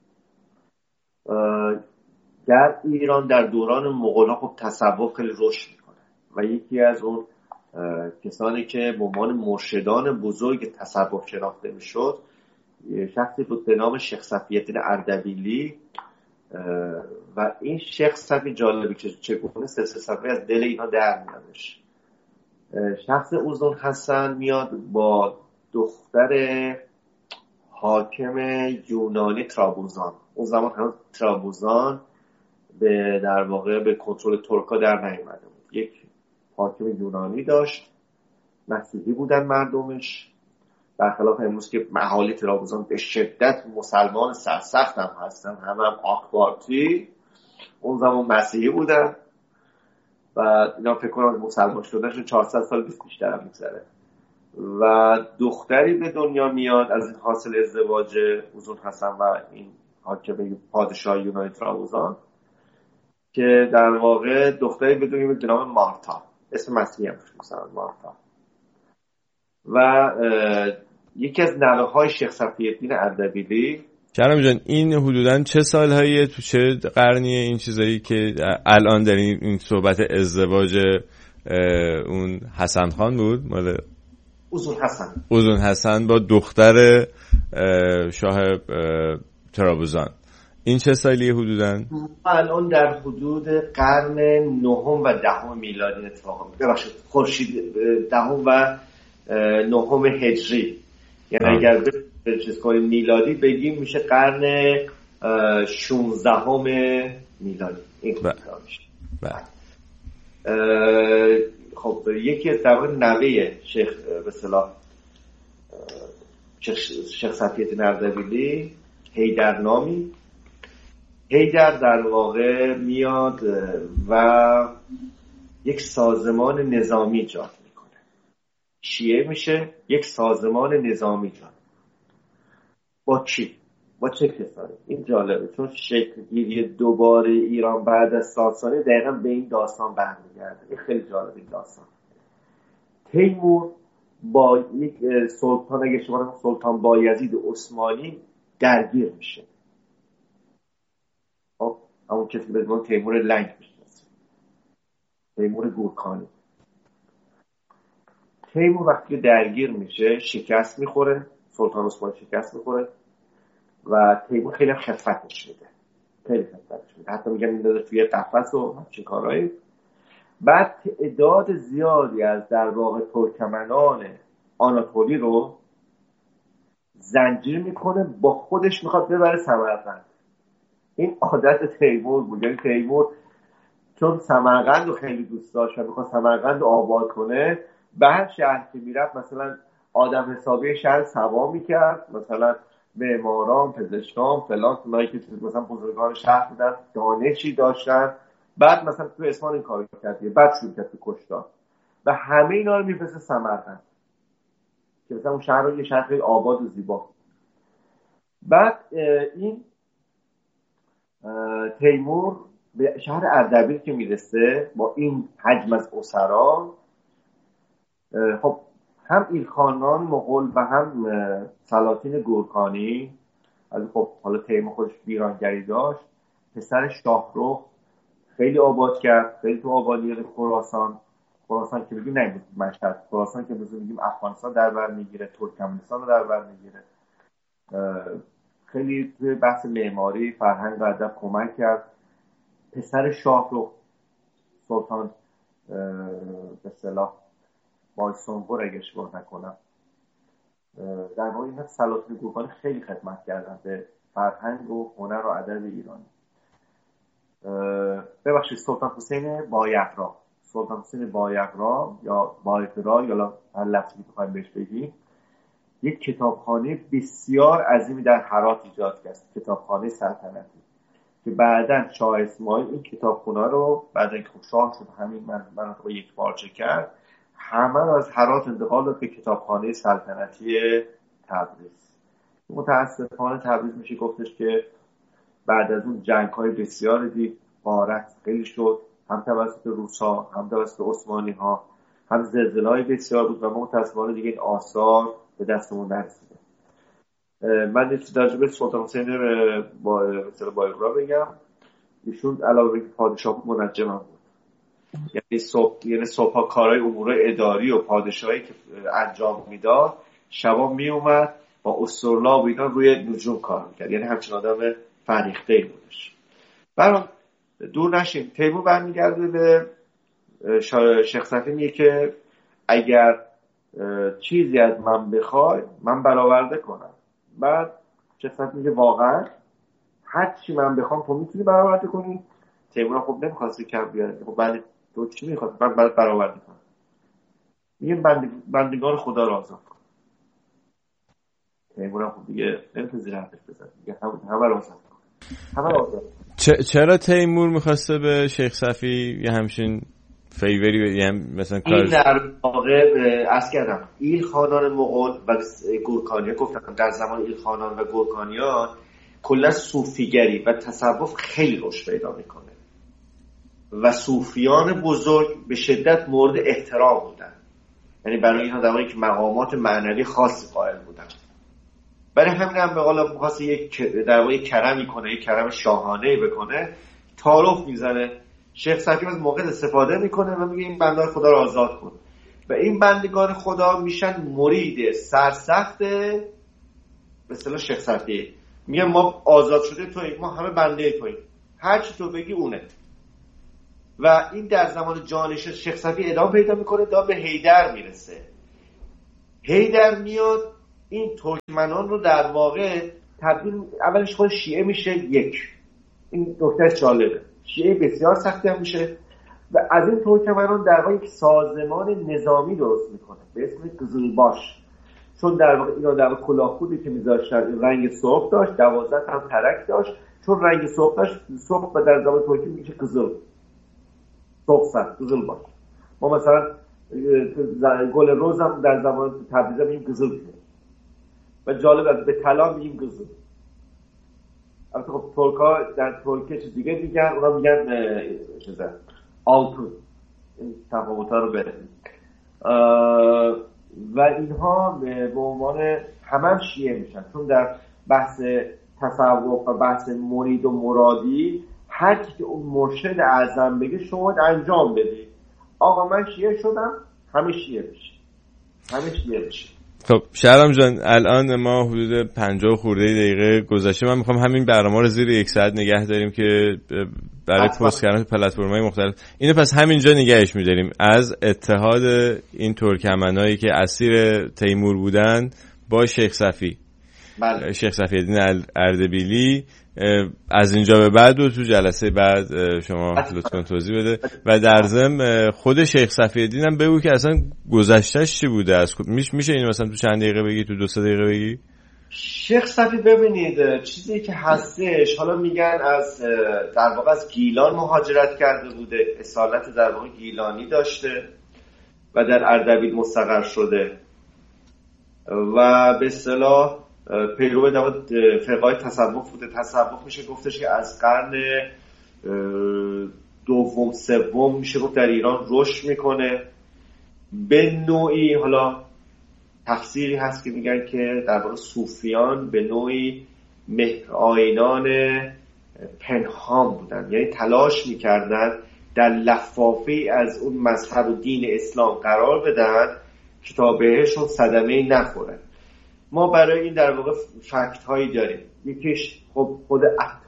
در ایران در دوران مغول‌ها خب تصوف خیلی رشد میکنه و یکی از اون کسانی که به عنوان مرشدان بزرگ تصوف شناخته میشد شخصی بود به نام شیخ صفی‌الدین اردبیلی. و این شیخ صفی جالبی که چگونه سلسله صفوی از دل اینا در میادش. شخص اوزون حسن میاد با دختر حاکم یونانی ترابوزان، اون زمان هنوز ترابوزان به در واقع به کنترل ترکا در نیامده بود، یک حاکم یونانی داشت، مسیحی بودن مردمش، برخلاف امروز که اهالی ترابوزان به شدت مسلمان سرسخت هم هستن، هم آخبارتی، اون زمان مسیحی بودن و اینا فکر کنم مسلمان شدنشون 400 سال بیشتر هم میگذره. و دختری به دنیا میاد از این حاصل ازدواج اوزون حسن و این حاکم پادشاه یونانی ترابوزان که در واقع دختری به دنیا میاد به نام مارتا، اسم مسیحی هم میشه مارتا. و یکی از نوه‌های شیخ صفی‌الدین اردبیلی. کرم جان این حدوداً چه سالهاییه، تو چه قرنیه این چیزایی که الان دارین؟ این صحبت ازدواج اون حسن خان بود مال اوزون حسن با دختر شاه ترابزان. این چه سالیه حدوداً؟ الان در حدود قرن 9 و 10 میلادی اتفاق ببخشید خورشید 10 و 9 هجری، یعنی اگر به چیز کنیم میلادی بگیم میشه قرن 16 میلادی. این میشه. خب یکی از در نوه شیخ به اصطلاح شیخ صفی‌الدین اردبیلی، حیدر نامی، حیدر در واقع میاد و یک سازمان نظامی ایجاد میکنه، شیعه میشه، یک سازمان نظامی ایجاد. با چی؟ با چه کسانی؟ این جالبه چون شکل گیری دوباره ایران بعد از ساسانی دقیقا به این داستان برمیگرده. این خیلی جالبه این داستان. تیمور با یک سلطان، اگه شما سلطان بایزید عثمانی درگیر میشه. همون کسی که به اسم تیمور لنگ میشناسه، تیمور گورکانی. تیمور وقتی درگیر میشه شکست میخوره، سلطان عثمانی شکست میخوره و تیمور خیلی خفتش میده، حتی میگن میداده توی قفس و همچین کارهایی. بعد تعداد زیادی از در واقع ترکمنان آناتولی رو زنجیر میکنه، با خودش میخواد ببره سمرقند. این عادت تیمور بود، یعنی تیمور چون سمرقند رو خیلی دوست داشت و میخواد سمرقند رو آباد کنه، به هر شهر که میرفت مثلا آدم حسابی شهر سوا میکرد، مثلا معماران، پزشکان، فلان، اونایی که مثلا بزرگان شهر بودن دانشی داشتن، بعد مثلا تو اصفهان این کارو کرد، بعد شروع کرد تو کشتار و همه اینا رو میفرسته سمرقند که مثلا اون شهر رو یه شهر خیلی آباد و زیبا. بعد این تیمور به شهر اردبیل که میرسه با این حجم از اسرا، خب هم ایلخانان مغول و هم سلاطین گورکانی، از خب حالا تیمور خودش ویرانگری داشت، پسر شاهرخ خیلی آباد کرد، خیلی تو آبادی خراسان که بگیم نمیدونم مشهد، خراسان که بگیم افغانستان در بر میگیره، ترکمنستان رو در بر میگیره. خیلی توی بحث معماری، فرهنگ و ادب کمک کرد. پسر شاهرخ سلطان به اصطلاح بایسونگور اگه اشتباه نکنم، در واقع این سلاطین گورکانی خیلی خدمت کردن به فرهنگ و هنر و ادب ایرانی. ببخشید سلطان حسین بایقرا یا بایقرا یا هر لفظی که بخوایم بهش بگیم، یک کتابخانه بسیار عظیمی در هرات ایجاد کرد، کتابخانه سلطنتی که بعداً شاه اسماعیل این کتابخانه رو بعد اینکه شاه شد همین مناطق یک پارچه کرد، همه رو از هرات انتقال داد به کتابخانه سلطنتی تبریز. متاسفانه تبریز میشه گفتش که بعد از اون جنگ‌های بسیار دید غارت خیلی شد، هم توسط روس‌ها هم توسط عثمانی‌ها، هم زلزله‌های بسیار بود و متاسفانه دیگه این آثار به دستمون نرسیده. من یه چیز در جبه سلطان حسین بایقرا بگم. ایشون علاوه بر پادشاه بود منجم هم بود، یعنی صبحا کارهای امور اداری و پادشاهی که انجام میداد، شبا میومد با اسطورلاب و اینا روی نجوم کار میکرد، یعنی همچین آدم فریخته‌ای بودش. برام دور نشیم، تیمور برمیگرده به شیخ صفی میگه که اگر چیزی از من بخوای من برآورده کنم. بعد شیخ صفی میگه واقعا هر چی من بخوام تو میتونی برآورده کنی؟ تیمور خب نمیخواستی کم بیاره، خب بعد تو چی میخواد؟ من برات برآورده کنم. میگه بندگان خدا رو آزاد کن. تیمور خب دیگه نمیتونه زیر حرفش بزنه، میگه همه رو آزاد کن. چرا تیمور میخواسته به شیخ صفی یه همچین فیوری یه مثلا کار؟ این در واقع عرض کردم ایلخانان مغول و گورکانیان، گفتم در زمان ایلخانان و گورکانیان کلا صوفیگری و تصوف خیلی رشد پیدا میکنه و صوفیان بزرگ به شدت مورد احترام بودن، یعنی برای اینها در واقع یک مقامات معنوی خاصی قائل بودن. برای همین هم به قول می‌خواسته یک در واقع کرمی کنه، یک کرم شاهانه‌ای بکنه، تعارف میزنه. شیخ صفی از موقع استفاده میکنه و میگه این بنده خدا رو آزاد کن. و این بندگان خدا میشن مرید سرسخت به اصطلاح شیخ صفی. میگه ما آزاد شده توییم، ما همه بنده توییم، هر چی تو بگی اونه. و این در زمان جانش شیخ صفی ادامه پیدا میکنه تا به حیدر میرسه. حیدر میاد این ترکمنان رو در واقع تبدیل، اولش خود شیعه میشه یک. این نکته جالبه، شیعه بسیار سختی هم میشه و از این ترکمنان در واقع یک سازمان نظامی درست میکنه به اسم قزلباش. چون در واقع اینا در واقع کلاهخودی که میذاشتن رنگ سرخ داشت، 12 هم ترک داشت. چون رنگ سرخ داشت، سرخ و در زمان ترکی میشه قزل، سرخ سر، قزلباش. ما مثلا گل روز هم در زمان تبریز میگیم قزل میشه و جالب به طلا میگیم قزل. البته خب ترکا در ترکیه چیز دیگه میگن، اونا میگن چیزا آلتون. این تفاوت‌ها رو بریم. و اینها به عنوان همه شیعه میشن، چون در بحث تصوف و بحث مرید و مرادی هر چی که اون مرشد اعظم بگه شما انجام بدید. آقا من شیعه شدم، همه شیعه بشی، همه شیعه بشی. خب شهرام جان، الان ما حدود 50 خورده دقیقه گذشته. من میخوام همین برنامه رو زیر 1 ساعت نگه داریم که برای پست کردن پلتفرم‌های مختلف. اینو پس همینجا نگهش می‌داریم، از اتحاد این ترکمنایی که اسیر تیمور بودن با شیخ صفی. بله. شیخ صفی‌الدین اردبیلی. از اینجا به بعد و تو جلسه بعد شما لطفاً توضیح بده و در ضمن خود شیخ صفی‌الدین هم بگو که اصلا گذشتهش چی بوده. از میشه این مثلا تو چند دقیقه بگی، تو 2-3 دقیقه بگی؟ شیخ صفی ببینید چیزی که هستش، حالا میگن از در واقع از گیلان مهاجرت کرده بوده، اصالت در واقع گیلانی داشته و در اردبیل مستقر شده و به اصطلاح پیرو فرقای تصوف بوده. تصوف میشه گفتش که از قرن دوم سوم میشه گفت در ایران رشد میکنه به نوعی. حالا تفسیری هست که میگن که در واقع صوفیان به نوعی مهرآیینان پنهان بودن، یعنی تلاش میکردن در لفافه‌ای از اون مذهب و دین اسلام قرار بدن که تا بهشون صدمه‌ای نخوره. ما برای این در واقع فکت هایی داریم. یکیش خب خود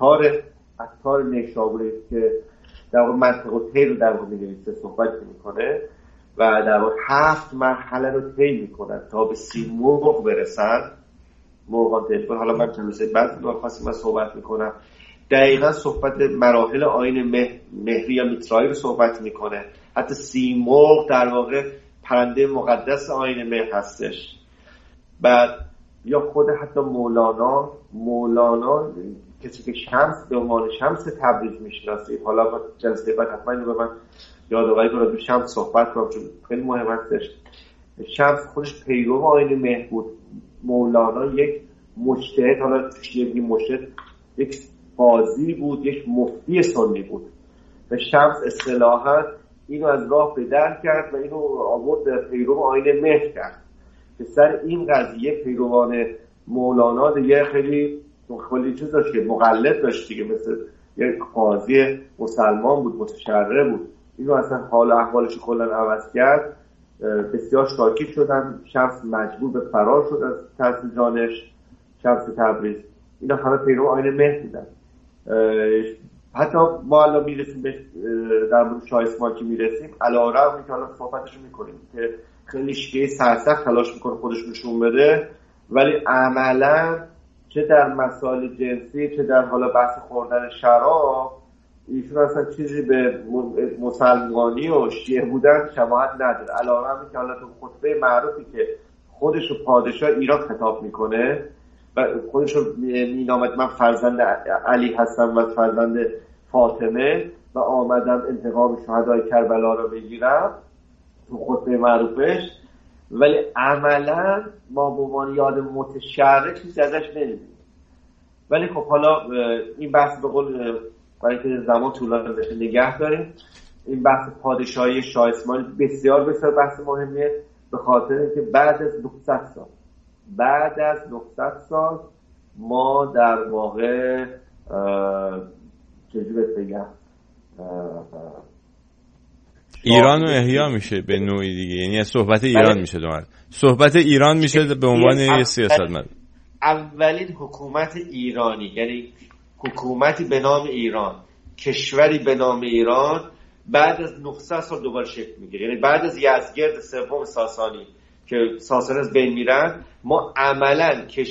عطار نیشابوری که در واقع منطق الطی رو در واقع می‌نویسه، صحبت میکنه و در واقع 7 مرحله رو طی میکنن تا به سیمرغ برسن. مرغان تلفن، حالا من جلسه بعد خواستم من صحبت میکنم دقیقا صحبت مراحل آیین مهری یا میترایی رو صحبت میکنه. حتی سیمرغ در واقع پرنده مقدس آیین مهر هستش. بعد یا خود حتی مولانا کسی که شمس به عنوان شمس تبریز میشناسید، حالا با جلسه بعد حتما اینو به من یادآوری کنید رو شمس صحبت کنم چون خیلی مهم هستش. شمس خودش پیرو آیین مهر بود. مولانا یک مجتهد، حالا چیه مجتهد، یک قاضی بود، یک مفتی سنی بود و شمس اصطلاحاً اینو از راه به در کرد و اینو آورد پیرو آیین مهر کرد که سر این قضیه پیروان مولانا دیگه خیلی چیز داشت که مقلد داشت دیگه، مثل یک قاضی مسلمان بود، متشرع بود. اینو اصلا حال احوالش کلا عوض کرد. بسیار شاکی شدن. شمس مجبور به فرار شد از ترس جانش، شمس تبریز. اینا همه پیرو آیین مهر بودن. حتی ما الان میرسیم به در مورد شاه اسماعیل که میرسیم، علیرغم که حالا صحبتشو میکنیم که خیلی شیعه سرسخت تلاش میکنه خودش نشون بده، ولی عملا چه در مسائل جنسی چه در حالا بحث خوردن شراب ایشون اصلا چیزی به مسلمانی و شیعه بودن شباهت نداره. علیرغم که حالا تو خطبه معروفی که خودش رو پادشاه ایران خطاب میکنه و خودش رو مینامد من فرزند علی هستم و فرزند فاطمه و آمدم انتقام شهدای کربلا رو بگیرم تو خطبه معروفش، ولی عملا ما به عنوان یاد متشرع چیزی ازش نمیدیم. ولی خب حالا این بحث به قول برای که زمان طولانی بشه نگه داریم. این بحث پادشاهی شاه اسماعیل بسیار بسیار بحث مهمیه، به خاطر اینکه بعد از 900 سال ما در واقع چجوری بگم ایران و احیا میشه به نوعی دیگه، یعنی صحبت ایران میشه دوباره، صحبت ایران میشه به عنوان یه سیاستمدار. اولین حکومت ایرانی، یعنی حکومتی به نام ایران، کشوری به نام ایران بعد از 900 سال دوباره شکل میگیره. یعنی بعد از یزدگرد سوم ساسانی که ساسانی از بین میرن، ما عملاً